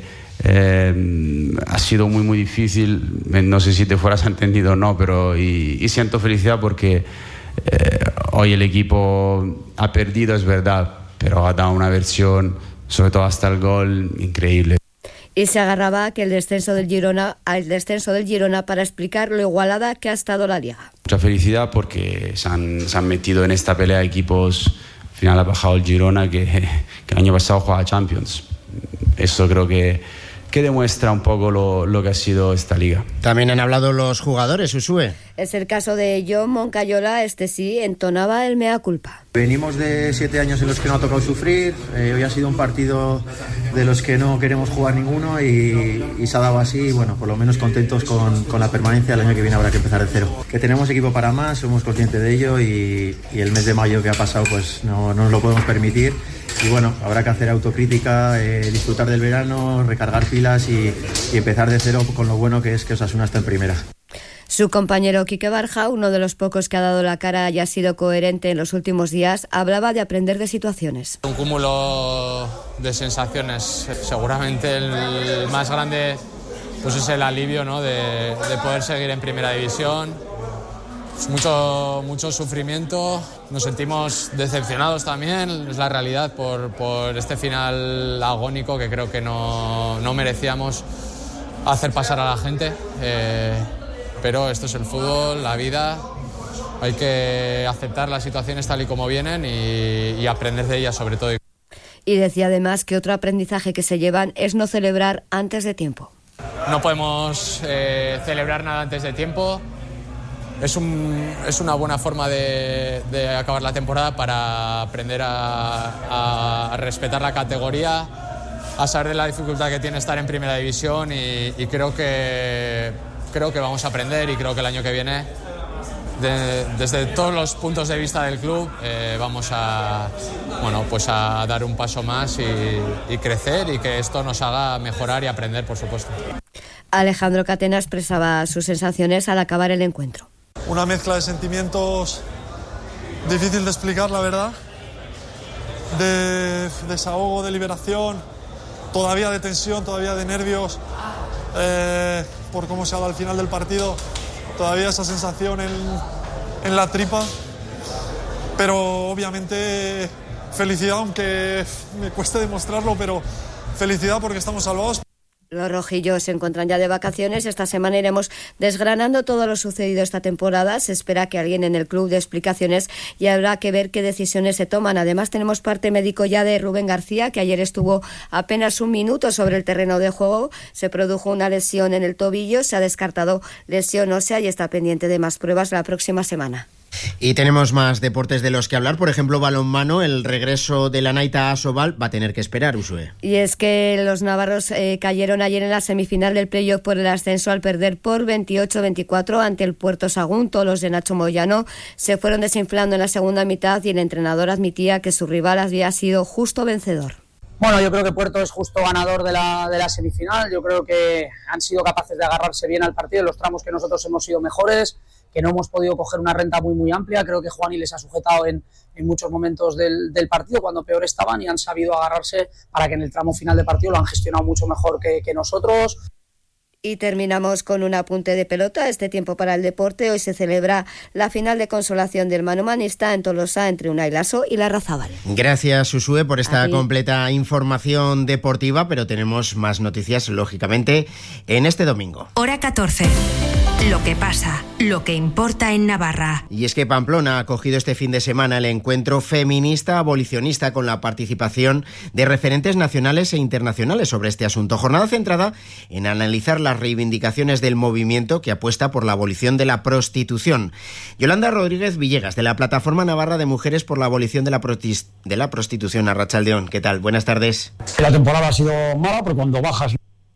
eh, ha sido muy, muy difícil. No sé si te fueras entendido o no, pero y, y siento felicidad porque Eh, hoy el equipo ha perdido, es verdad, pero ha dado una versión, sobre todo hasta el gol, increíble. Y se agarraba que el descenso del Girona, al descenso del Girona para explicar lo igualada que ha estado la Liga. Mucha felicidad porque se han, se han metido en esta pelea equipos. Al final ha bajado el Girona que, que el año pasado jugaba Champions. Eso creo que que demuestra un poco lo, lo que ha sido esta liga. También han hablado los jugadores, Usue. Es el caso de John Moncayola, este sí, entonaba el mea culpa. Venimos de siete años en los que no ha tocado sufrir, eh, hoy ha sido un partido de los que no queremos jugar ninguno y, y se ha dado así, y bueno, por lo menos contentos con, con la permanencia. El año que viene habrá que empezar de cero. Que tenemos equipo para más, somos conscientes de ello y, y el mes de mayo que ha pasado pues no, no nos lo podemos permitir. Y bueno, habrá que hacer autocrítica, eh, disfrutar del verano, recargar pilas y, y empezar de cero con lo bueno que es que Osasuna está en primera. Su compañero Quique Barja, uno de los pocos que ha dado la cara y ha sido coherente en los últimos días, hablaba de aprender de situaciones. Un cúmulo de sensaciones, seguramente el más grande pues es el alivio, ¿no? de, de poder seguir en primera división. Es mucho, mucho sufrimiento, nos sentimos decepcionados también, es la realidad, por, por este final agónico que creo que no, no merecíamos hacer pasar a la gente. Eh, pero esto es el fútbol, la vida, hay que aceptar las situaciones tal y como vienen y, y aprender de ellas sobre todo. Y decía además que otro aprendizaje que se llevan es no celebrar antes de tiempo. No podemos eh, celebrar nada antes de tiempo. Es, un, es una buena forma de, de acabar la temporada para aprender a, a respetar la categoría, a saber de la dificultad que tiene estar en primera división y, y creo que, creo que vamos a aprender y creo que el año que viene, de, desde todos los puntos de vista del club, eh, vamos a, bueno, pues a dar un paso más y, y crecer y que esto nos haga mejorar y aprender, por supuesto. Alejandro Catena expresaba sus sensaciones al acabar el encuentro. Una mezcla de sentimientos difícil de explicar, la verdad, de desahogo, de liberación, todavía de tensión, todavía de nervios, eh, por cómo se ha dado al final del partido, todavía esa sensación en, en la tripa, pero obviamente felicidad, aunque me cueste demostrarlo, pero felicidad porque estamos salvados. Los rojillos se encuentran ya de vacaciones. Esta semana iremos desgranando todo lo sucedido esta temporada. Se espera que alguien en el club dé explicaciones y habrá que ver qué decisiones se toman. Además, tenemos parte médico ya de Rubén García, que ayer estuvo apenas un minuto sobre el terreno de juego. Se produjo una lesión en el tobillo, se ha descartado lesión ósea y está pendiente de más pruebas la próxima semana. Y tenemos más deportes de los que hablar, por ejemplo, balonmano. El regreso de la Naita a Asobal va a tener que esperar, Usue. Y es que los navarros eh, cayeron ayer en la semifinal del playoff por el ascenso al perder por veintiocho veinticuatro ante el Puerto Sagunto. Los de Nacho Moyano se fueron desinflando en la segunda mitad y el entrenador admitía que su rival había sido justo vencedor. Bueno, yo creo que Puerto es justo ganador de la, de la semifinal. Yo creo que han sido capaces de agarrarse bien al partido en los tramos que nosotros hemos sido mejores, que no hemos podido coger una renta muy muy amplia. Creo que Juani les ha sujetado en, en muchos momentos del, del partido cuando peor estaban y han sabido agarrarse para que en el tramo final de partido lo han gestionado mucho mejor que, que nosotros. Y terminamos con un apunte de pelota. Este tiempo para el deporte. Hoy se celebra la final de consolación del manomanista en Tolosa entre Unai Lasso y Larrazábal. Gracias, Susue, por esta completa información deportiva, pero tenemos más noticias, lógicamente, en este domingo. Hora catorce. Lo que pasa, lo que importa en Navarra. Y es que Pamplona ha acogido este fin de semana el encuentro feminista abolicionista con la participación de referentes nacionales e internacionales sobre este asunto. Jornada centrada en analizar las reivindicaciones del movimiento que apuesta por la abolición de la prostitución. Yolanda Rodríguez Villegas, de la Plataforma Navarra de Mujeres por la Abolición de la, Protis- de la Prostitución, Arratsaldeón. ¿Qué tal? Buenas tardes. La temporada ha sido mala, pero cuando bajas...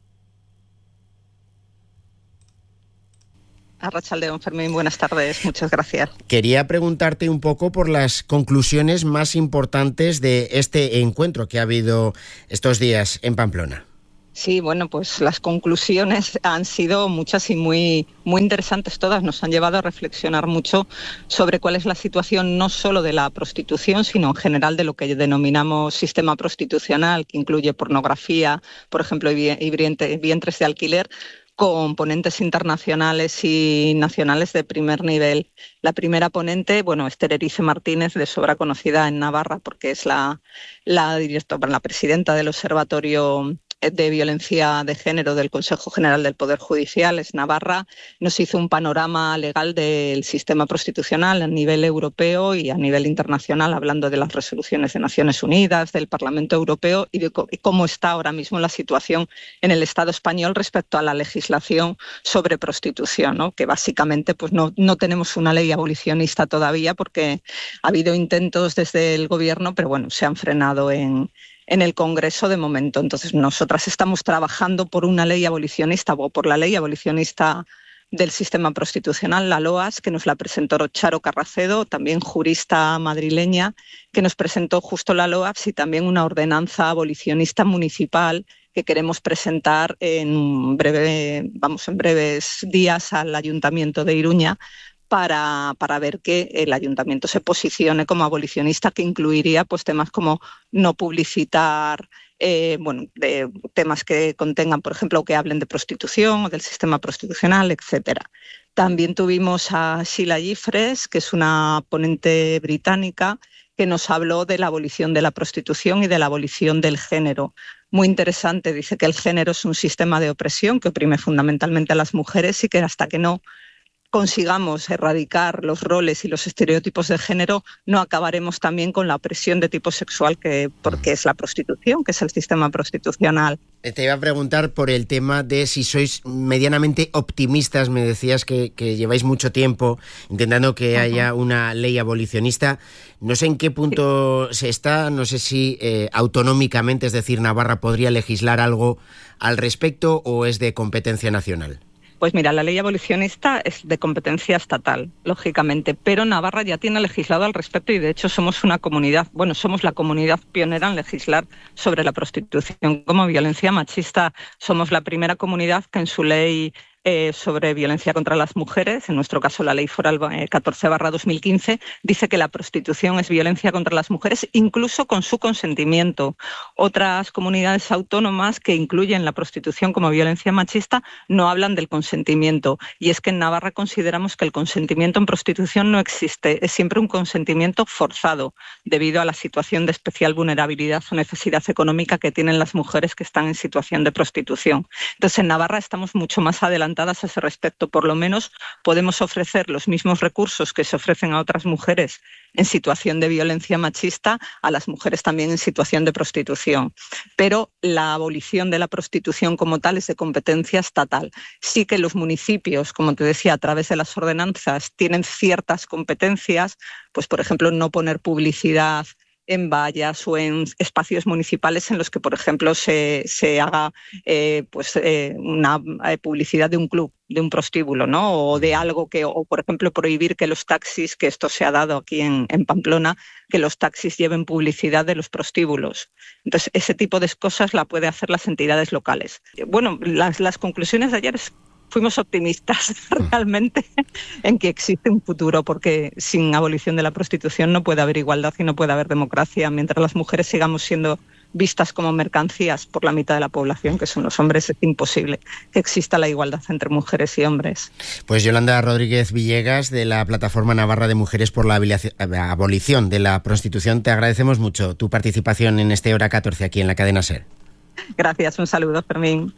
Arratsaldeón, Fermín, buenas tardes, muchas gracias. Quería preguntarte un poco por las conclusiones más importantes de este encuentro que ha habido estos días en Pamplona. Sí, bueno, pues las conclusiones han sido muchas y muy, muy interesantes todas. Nos han llevado a reflexionar mucho sobre cuál es la situación no solo de la prostitución, sino en general de lo que denominamos sistema prostitucional, que incluye pornografía, por ejemplo, y vientres de alquiler, componentes internacionales y nacionales de primer nivel. La primera ponente, bueno, Esther Erice Martínez, de sobra conocida en Navarra, porque es la, la, directora, la presidenta del Observatorio de Violencia de Género del Consejo General del Poder Judicial, es Navarra, nos hizo un panorama legal del sistema prostitucional a nivel europeo y a nivel internacional, hablando de las resoluciones de Naciones Unidas, del Parlamento Europeo y de cómo está ahora mismo la situación en el Estado español respecto a la legislación sobre prostitución, ¿no? Que básicamente pues no, no tenemos una ley abolicionista todavía porque ha habido intentos desde el Gobierno, pero bueno, se han frenado en en el Congreso de momento. Entonces, nosotras estamos trabajando por una ley abolicionista o por la ley abolicionista del sistema prostitucional, la LOAS, que nos la presentó Charo Carracedo, también jurista madrileña, que nos presentó justo la LOAS y también una ordenanza abolicionista municipal que queremos presentar en breve, vamos, en breves días al Ayuntamiento de Iruña, Para, para ver que el ayuntamiento se posicione como abolicionista, que incluiría pues temas como no publicitar, eh, bueno, de temas que contengan, por ejemplo, que hablen de prostitución o del sistema prostitucional, etcétera. También tuvimos a Sheila Jeffres, que es una ponente británica, que nos habló de la abolición de la prostitución y de la abolición del género. Muy interesante, dice que el género es un sistema de opresión que oprime fundamentalmente a las mujeres y que hasta que no consigamos erradicar los roles y los estereotipos de género, no acabaremos también con la opresión de tipo sexual que porque es la prostitución, que es el sistema prostitucional. Te iba a preguntar por el tema de si sois medianamente optimistas. Me decías que, que lleváis mucho tiempo intentando que uh-huh. haya una ley abolicionista. No sé en qué punto sí. se está, no sé si eh, autonómicamente, es decir, Navarra podría legislar algo al respecto o es de competencia nacional. Pues mira, la ley abolicionista es de competencia estatal, lógicamente, pero Navarra ya tiene legislado al respecto y de hecho somos una comunidad, bueno, somos la comunidad pionera en legislar sobre la prostitución como violencia machista. Somos la primera comunidad que en su ley Eh, sobre violencia contra las mujeres, en nuestro caso la Ley Foral eh, catorce barra dos mil quince, dice que la prostitución es violencia contra las mujeres, incluso con su consentimiento. Otras comunidades autónomas que incluyen la prostitución como violencia machista no hablan del consentimiento, y es que en Navarra consideramos que el consentimiento en prostitución no existe, es siempre un consentimiento forzado, debido a la situación de especial vulnerabilidad o necesidad económica que tienen las mujeres que están en situación de prostitución. Entonces en Navarra estamos mucho más adelantados a ese respecto. Por lo menos podemos ofrecer los mismos recursos que se ofrecen a otras mujeres en situación de violencia machista a las mujeres también en situación de prostitución. Pero la abolición de la prostitución como tal es de competencia estatal. Sí que los municipios, como te decía, a través de las ordenanzas tienen ciertas competencias, pues por ejemplo no poner publicidad en vallas o en espacios municipales en los que, por ejemplo, se, se haga eh, pues, eh, una publicidad de un club, de un prostíbulo, ¿no? O de algo que, o por ejemplo, prohibir que los taxis, que esto se ha dado aquí en, en Pamplona, que los taxis lleven publicidad de los prostíbulos. Entonces, ese tipo de cosas la puede hacer las entidades locales. Bueno, las, las conclusiones de ayer es fuimos optimistas realmente en que existe un futuro, porque sin abolición de la prostitución no puede haber igualdad y no puede haber democracia. Mientras las mujeres sigamos siendo vistas como mercancías por la mitad de la población, que son los hombres, es imposible que exista la igualdad entre mujeres y hombres. Pues Yolanda Rodríguez Villegas, de la Plataforma Navarra de Mujeres por la Abolición de la Prostitución, te agradecemos mucho tu participación en este Hora catorce aquí en la cadena SER. Gracias, un saludo, Fermín.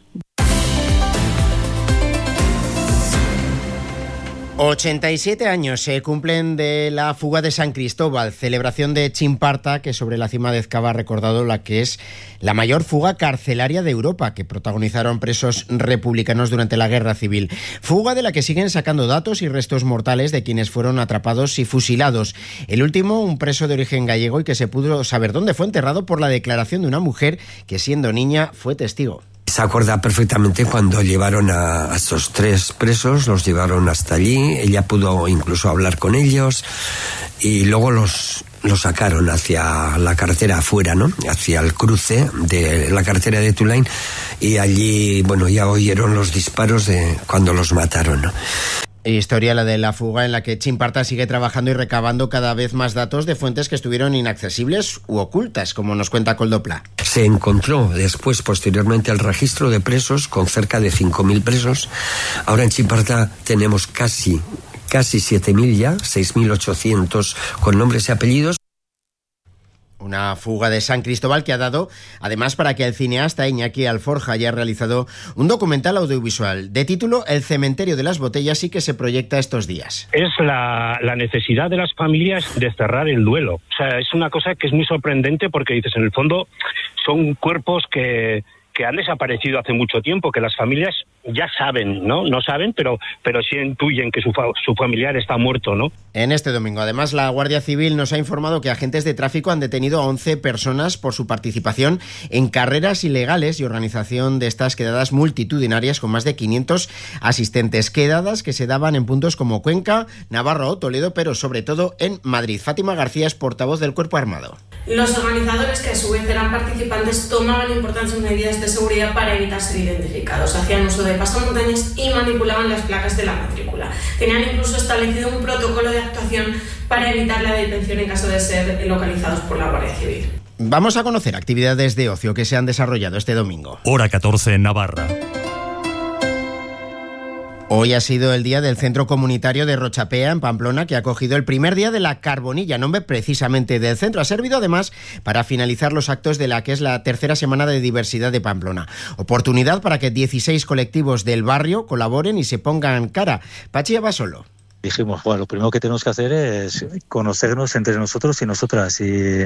ochenta y siete años se cumplen de la fuga de San Cristóbal, celebración de Chimparta, que sobre la cima de Ezcaba ha recordado la que es la mayor fuga carcelaria de Europa, que protagonizaron presos republicanos durante la Guerra Civil. Fuga de la que siguen sacando datos y restos mortales de quienes fueron atrapados y fusilados. El último, un preso de origen gallego y que se pudo saber dónde fue enterrado por la declaración de una mujer que, siendo niña, fue testigo. Se acuerda perfectamente cuando llevaron a, a esos tres presos, los llevaron hasta allí, ella pudo incluso hablar con ellos y luego los, los sacaron hacia la carretera afuera, ¿no? Hacia el cruce de la carretera de Tulane y allí, bueno, ya oyeron los disparos de cuando los mataron, ¿no? Historia la de la fuga en la que Chimparta sigue trabajando y recabando cada vez más datos de fuentes que estuvieron inaccesibles u ocultas, como nos cuenta Coldopla. Se encontró después, posteriormente, el registro de presos con cerca de cinco mil presos. Ahora en Chimparta tenemos casi, casi siete mil ya, seis mil ochocientos con nombres y apellidos. Una fuga de San Cristóbal que ha dado, además, para que el cineasta Iñaki Alforja haya realizado un documental audiovisual de título El cementerio de las botellas y que se proyecta estos días. Es la, la necesidad de las familias de cerrar el duelo. O sea, es una cosa que es muy sorprendente porque dices, en el fondo, son cuerpos que... que han desaparecido hace mucho tiempo, que las familias ya saben, ¿no? No saben, pero, pero sí intuyen que su, fa- su familiar está muerto, ¿no? En este domingo, además, la Guardia Civil nos ha informado que agentes de tráfico han detenido a once personas por su participación en carreras ilegales y organización de estas quedadas multitudinarias con más de quinientos asistentes. Quedadas que se daban en puntos como Cuenca, Navarra o Toledo, pero sobre todo en Madrid. Fátima García es portavoz del Cuerpo Armado. Los organizadores, que a su vez eran participantes, tomaban importantes medidas de seguridad para evitar ser identificados. Hacían uso de pasamontañas y manipulaban las placas de la matrícula. Tenían incluso establecido un protocolo de actuación para evitar la detención en caso de ser localizados por la Guardia Civil. Vamos a conocer actividades de ocio que se han desarrollado este domingo. Hora catorce en Navarra. Hoy ha sido el día del Centro Comunitario de Rochapea, en Pamplona, que ha acogido el primer día de la Carbonilla, nombre precisamente del centro. Ha servido además para finalizar los actos de la que es la tercera semana de diversidad de Pamplona. Oportunidad para que dieciséis colectivos del barrio colaboren y se pongan cara. Pachi Abasolo. Dijimos, bueno, lo primero que tenemos que hacer es conocernos entre nosotros y nosotras y...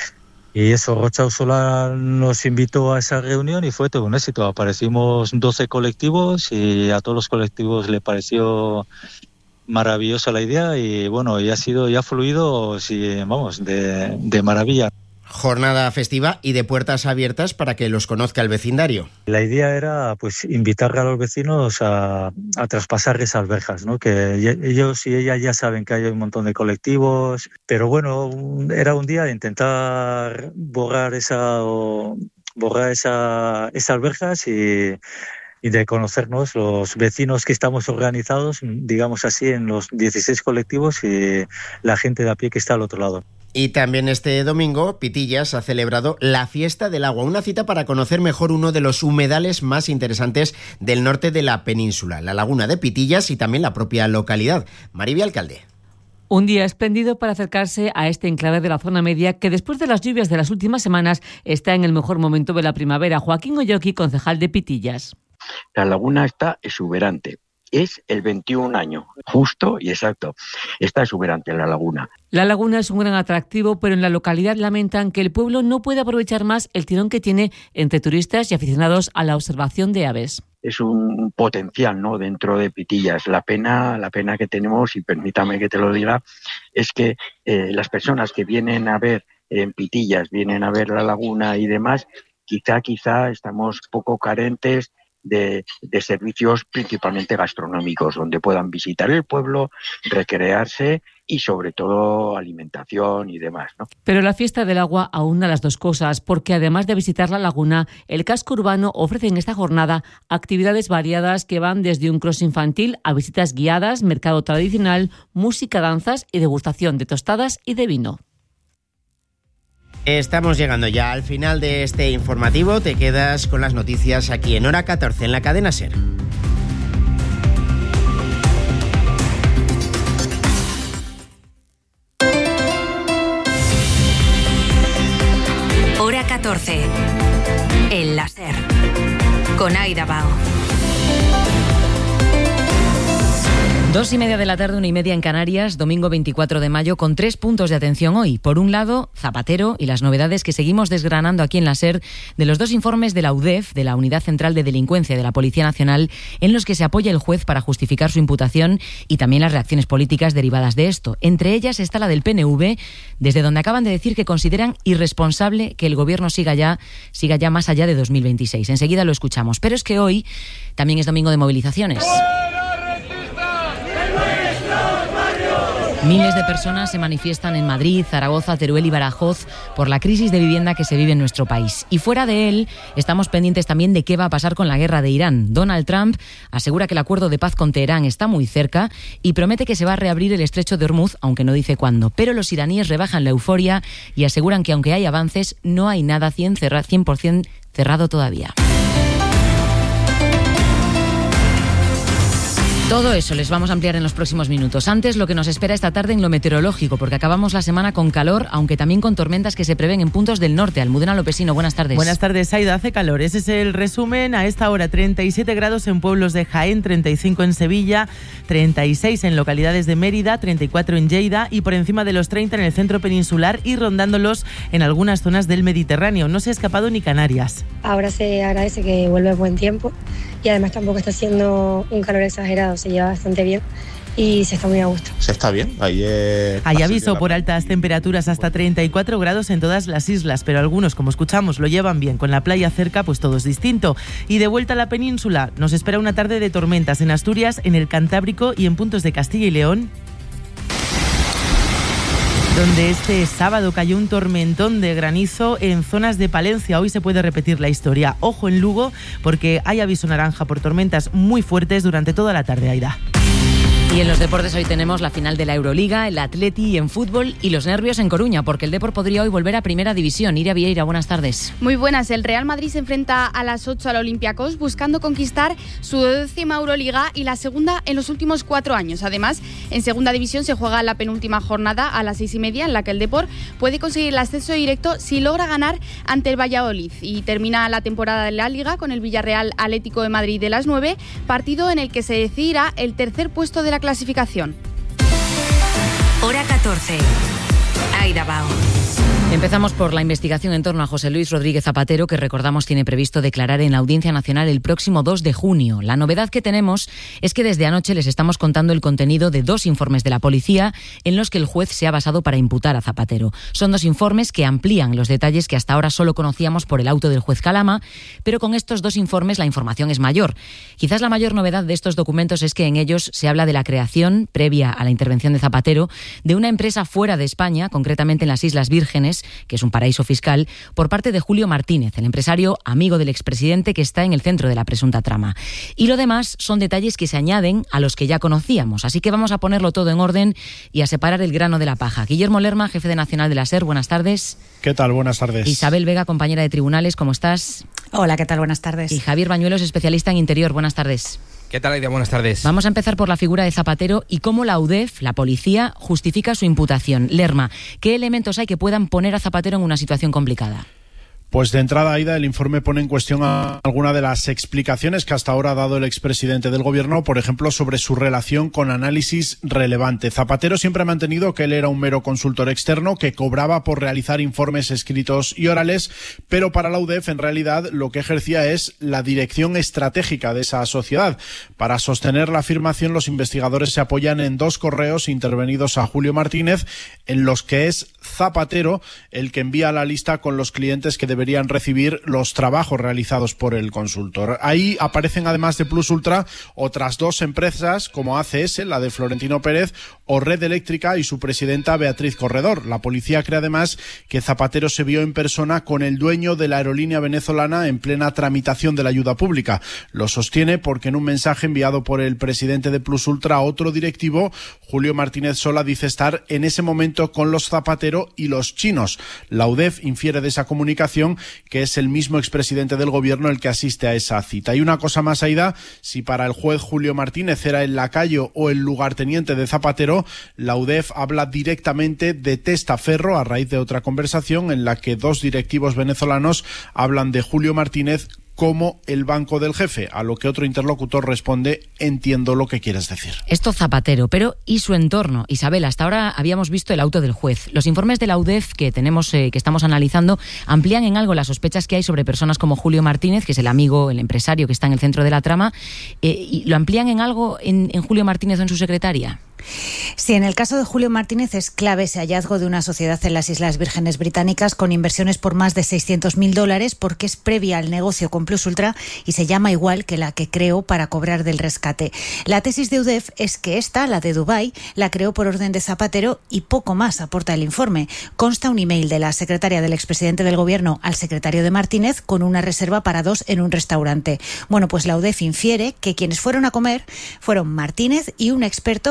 Y eso, Rocha Usola nos invitó a esa reunión y fue todo un éxito. Aparecimos doce colectivos y a todos los colectivos le pareció maravillosa la idea y bueno, y ha sido, ya ha fluido, sí, vamos, de, de maravilla. Jornada festiva y de puertas abiertas para que los conozca el vecindario. La idea era pues invitar a los vecinos a, a traspasar esas verjas, ¿no? Que ellos y ellas ya saben que hay un montón de colectivos, pero bueno, era un día de intentar borrar esa o, borrar esa, esas verjas y, y de conocernos los vecinos que estamos organizados, digamos así, en los dieciséis colectivos y la gente de a pie que está al otro lado. Y también este domingo, Pitillas ha celebrado la Fiesta del Agua, una cita para conocer mejor uno de los humedales más interesantes del norte de la península, la laguna de Pitillas y también la propia localidad. Maribel Alcalde. Un día espléndido para acercarse a este enclave de la zona media que después de las lluvias de las últimas semanas está en el mejor momento de la primavera. Joaquín Oyoki, concejal de Pitillas. La laguna está exuberante. Es el veintiún año, justo y exacto. Está exuberante la laguna. La laguna es un gran atractivo, pero en la localidad lamentan que el pueblo no puede aprovechar más el tirón que tiene entre turistas y aficionados a la observación de aves. Es un potencial, ¿no?, dentro de Pitillas. La pena, la pena que tenemos, y permítame que te lo diga, es que eh, las personas que vienen a ver en Pitillas, vienen a ver la laguna y demás, quizá, quizá estamos poco carentes De, de servicios principalmente gastronómicos, donde puedan visitar el pueblo, recrearse y sobre todo alimentación y demás, ¿no? Pero la Fiesta del Agua aúna las dos cosas, porque además de visitar la laguna, el casco urbano ofrece en esta jornada actividades variadas que van desde un cross infantil a visitas guiadas, mercado tradicional, música, danzas y degustación de tostadas y de vino. Estamos llegando ya al final de este informativo. Te quedas con las noticias aquí en Hora catorce, en la cadena SER. Hora catorce, en la SER, con Aida Bao. Dos y media de la tarde, una y media en Canarias, domingo veinticuatro de mayo, con tres puntos de atención hoy. Por un lado, Zapatero y las novedades que seguimos desgranando aquí en la SER de los dos informes de la U D E F, de la Unidad Central de Delincuencia de la Policía Nacional, en los que se apoya el juez para justificar su imputación y también las reacciones políticas derivadas de esto. Entre ellas está la del P N V, desde donde acaban de decir que consideran irresponsable que el Gobierno siga ya, siga ya más allá de dos mil veintiséis. Enseguida lo escuchamos. Pero es que hoy también es domingo de movilizaciones. Miles de personas se manifiestan en Madrid, Zaragoza, Teruel y Badajoz por la crisis de vivienda que se vive en nuestro país. Y fuera de él, estamos pendientes también de qué va a pasar con la guerra de Irán. Donald Trump asegura que el acuerdo de paz con Teherán está muy cerca y promete que se va a reabrir el estrecho de Hormuz, aunque no dice cuándo. Pero los iraníes rebajan la euforia y aseguran que aunque hay avances, no hay nada cien por ciento cerrado todavía. Todo eso les vamos a ampliar en los próximos minutos. Antes, lo que nos espera esta tarde en lo meteorológico, porque acabamos la semana con calor, aunque también con tormentas que se prevén en puntos del norte. Almudena Lopesino, buenas tardes. Buenas tardes, Aida. Hace calor. Ese es el resumen. A esta hora, treinta y siete grados en pueblos de Jaén, treinta y cinco en Sevilla, treinta y seis en localidades de Mérida, treinta y cuatro en Lleida y por encima de los treinta en el centro peninsular y rondándolos en algunas zonas del Mediterráneo. No se ha escapado ni Canarias. Ahora se agradece que vuelve el buen tiempo y además tampoco está haciendo un calor exagerado. Se lleva bastante bien y se está muy a gusto. Se está bien. Ayer Hay aviso por altas temperaturas hasta treinta y cuatro grados en todas las islas, pero algunos, como escuchamos, lo llevan bien. Con la playa cerca, pues todo es distinto. Y de vuelta a la península, nos espera una tarde de tormentas en Asturias, en el Cantábrico y en puntos de Castilla y León, donde este sábado cayó un tormentón de granizo en zonas de Palencia. Hoy se puede repetir la historia. Ojo en Lugo, porque hay aviso naranja por tormentas muy fuertes durante toda la tarde, Aida. Y en los deportes hoy tenemos la final de la Euroliga, el Atleti y en fútbol y los nervios en Coruña, porque el Depor podría hoy volver a Primera División. Iria Vieira, buenas tardes. Muy buenas. El Real Madrid se enfrenta a las ocho al Olympiacos buscando conquistar su décima Euroliga y la segunda en los últimos cuatro años. Además, en Segunda División se juega la penúltima jornada a las seis y media, en la que el Depor puede conseguir el ascenso directo si logra ganar ante el Valladolid. Y termina la temporada de la Liga con el Villarreal Atlético de Madrid de las nueve, partido en el que se decidirá el tercer puesto de la clasificación. Hora catorce. Aida Bao. Empezamos por la investigación en torno a José Luis Rodríguez Zapatero, que recordamos tiene previsto declarar en la Audiencia Nacional el próximo dos de junio. La novedad que tenemos es que desde anoche les estamos contando el contenido de dos informes de la policía en los que el juez se ha basado para imputar a Zapatero. Son dos informes que amplían los detalles que hasta ahora solo conocíamos por el auto del juez Calama, pero con estos dos informes la información es mayor. Quizás la mayor novedad de estos documentos es que en ellos se habla de la creación, previa a la intervención de Zapatero, de una empresa fuera de España, concretamente en las Islas Vírgenes, que es un paraíso fiscal, por parte de Julio Martínez, el empresario amigo del expresidente que está en el centro de la presunta trama. Y lo demás son detalles que se añaden a los que ya conocíamos, así que vamos a ponerlo todo en orden y a separar el grano de la paja. Guillermo Lerma, jefe de Nacional de la SER, buenas tardes. ¿Qué tal? Buenas tardes. Isabel Vega, compañera de tribunales, ¿cómo estás? Hola, ¿qué tal? Buenas tardes. Y Javier Bañuelos, especialista en interior, buenas tardes. ¿Qué tal, Aida? Buenas tardes. Vamos a empezar por la figura de Zapatero y cómo la U D E F, la policía, justifica su imputación. Lerma, ¿qué elementos hay que puedan poner a Zapatero en una situación complicada? Pues de entrada, Aida, el informe pone en cuestión a alguna de las explicaciones que hasta ahora ha dado el expresidente del gobierno, por ejemplo, sobre su relación con análisis relevante. Zapatero siempre ha mantenido que él era un mero consultor externo que cobraba por realizar informes escritos y orales, pero para la U D E F en realidad lo que ejercía es la dirección estratégica de esa sociedad. Para sostener la afirmación, los investigadores se apoyan en dos correos intervenidos a Julio Martínez, en los que es Zapatero el que envía la lista con los clientes que deberían deberían recibir los trabajos realizados por el consultor. Ahí aparecen, además de Plus Ultra, otras dos empresas como A C S, la de Florentino Pérez, o Red Eléctrica y su presidenta Beatriz Corredor. La policía cree además que Zapatero se vio en persona con el dueño de la aerolínea venezolana en plena tramitación de la ayuda pública. Lo sostiene porque en un mensaje enviado por el presidente de Plus Ultra a otro directivo, Julio Martínez Sola, dice estar en ese momento con los Zapatero y los chinos. La U D E F infiere de esa comunicación que es el mismo expresidente del gobierno el que asiste a esa cita. Y una cosa más, Aida, si para el juez Julio Martínez era el lacayo o el lugarteniente de Zapatero, la U D E F habla directamente de testaferro a raíz de otra conversación en la que dos directivos venezolanos hablan de Julio Martínez como el banco del jefe, a lo que otro interlocutor responde: entiendo lo que quieres decir. Esto Zapatero, pero ¿y su entorno? Isabel, hasta ahora habíamos visto el auto del juez. Los informes de la U D E F que tenemos, eh, que estamos analizando, amplían en algo las sospechas que hay sobre personas como Julio Martínez, que es el amigo, el empresario que está en el centro de la trama, eh, y lo amplían en algo en, en Julio Martínez o en su secretaria. Sí, en el caso de Julio Martínez es clave ese hallazgo de una sociedad en las Islas Vírgenes Británicas con inversiones por más de seiscientos mil dólares, porque es previa al negocio con Plus Ultra y se llama igual que la que creó para cobrar del rescate. La tesis de U D E F es que esta, la de Dubái, la creó por orden de Zapatero y poco más aporta el informe. Consta un email de la secretaria del expresidente del gobierno al secretario de Martínez con una reserva para dos en un restaurante. Bueno, pues la U D E F infiere que quienes fueron a comer fueron Martínez y un experto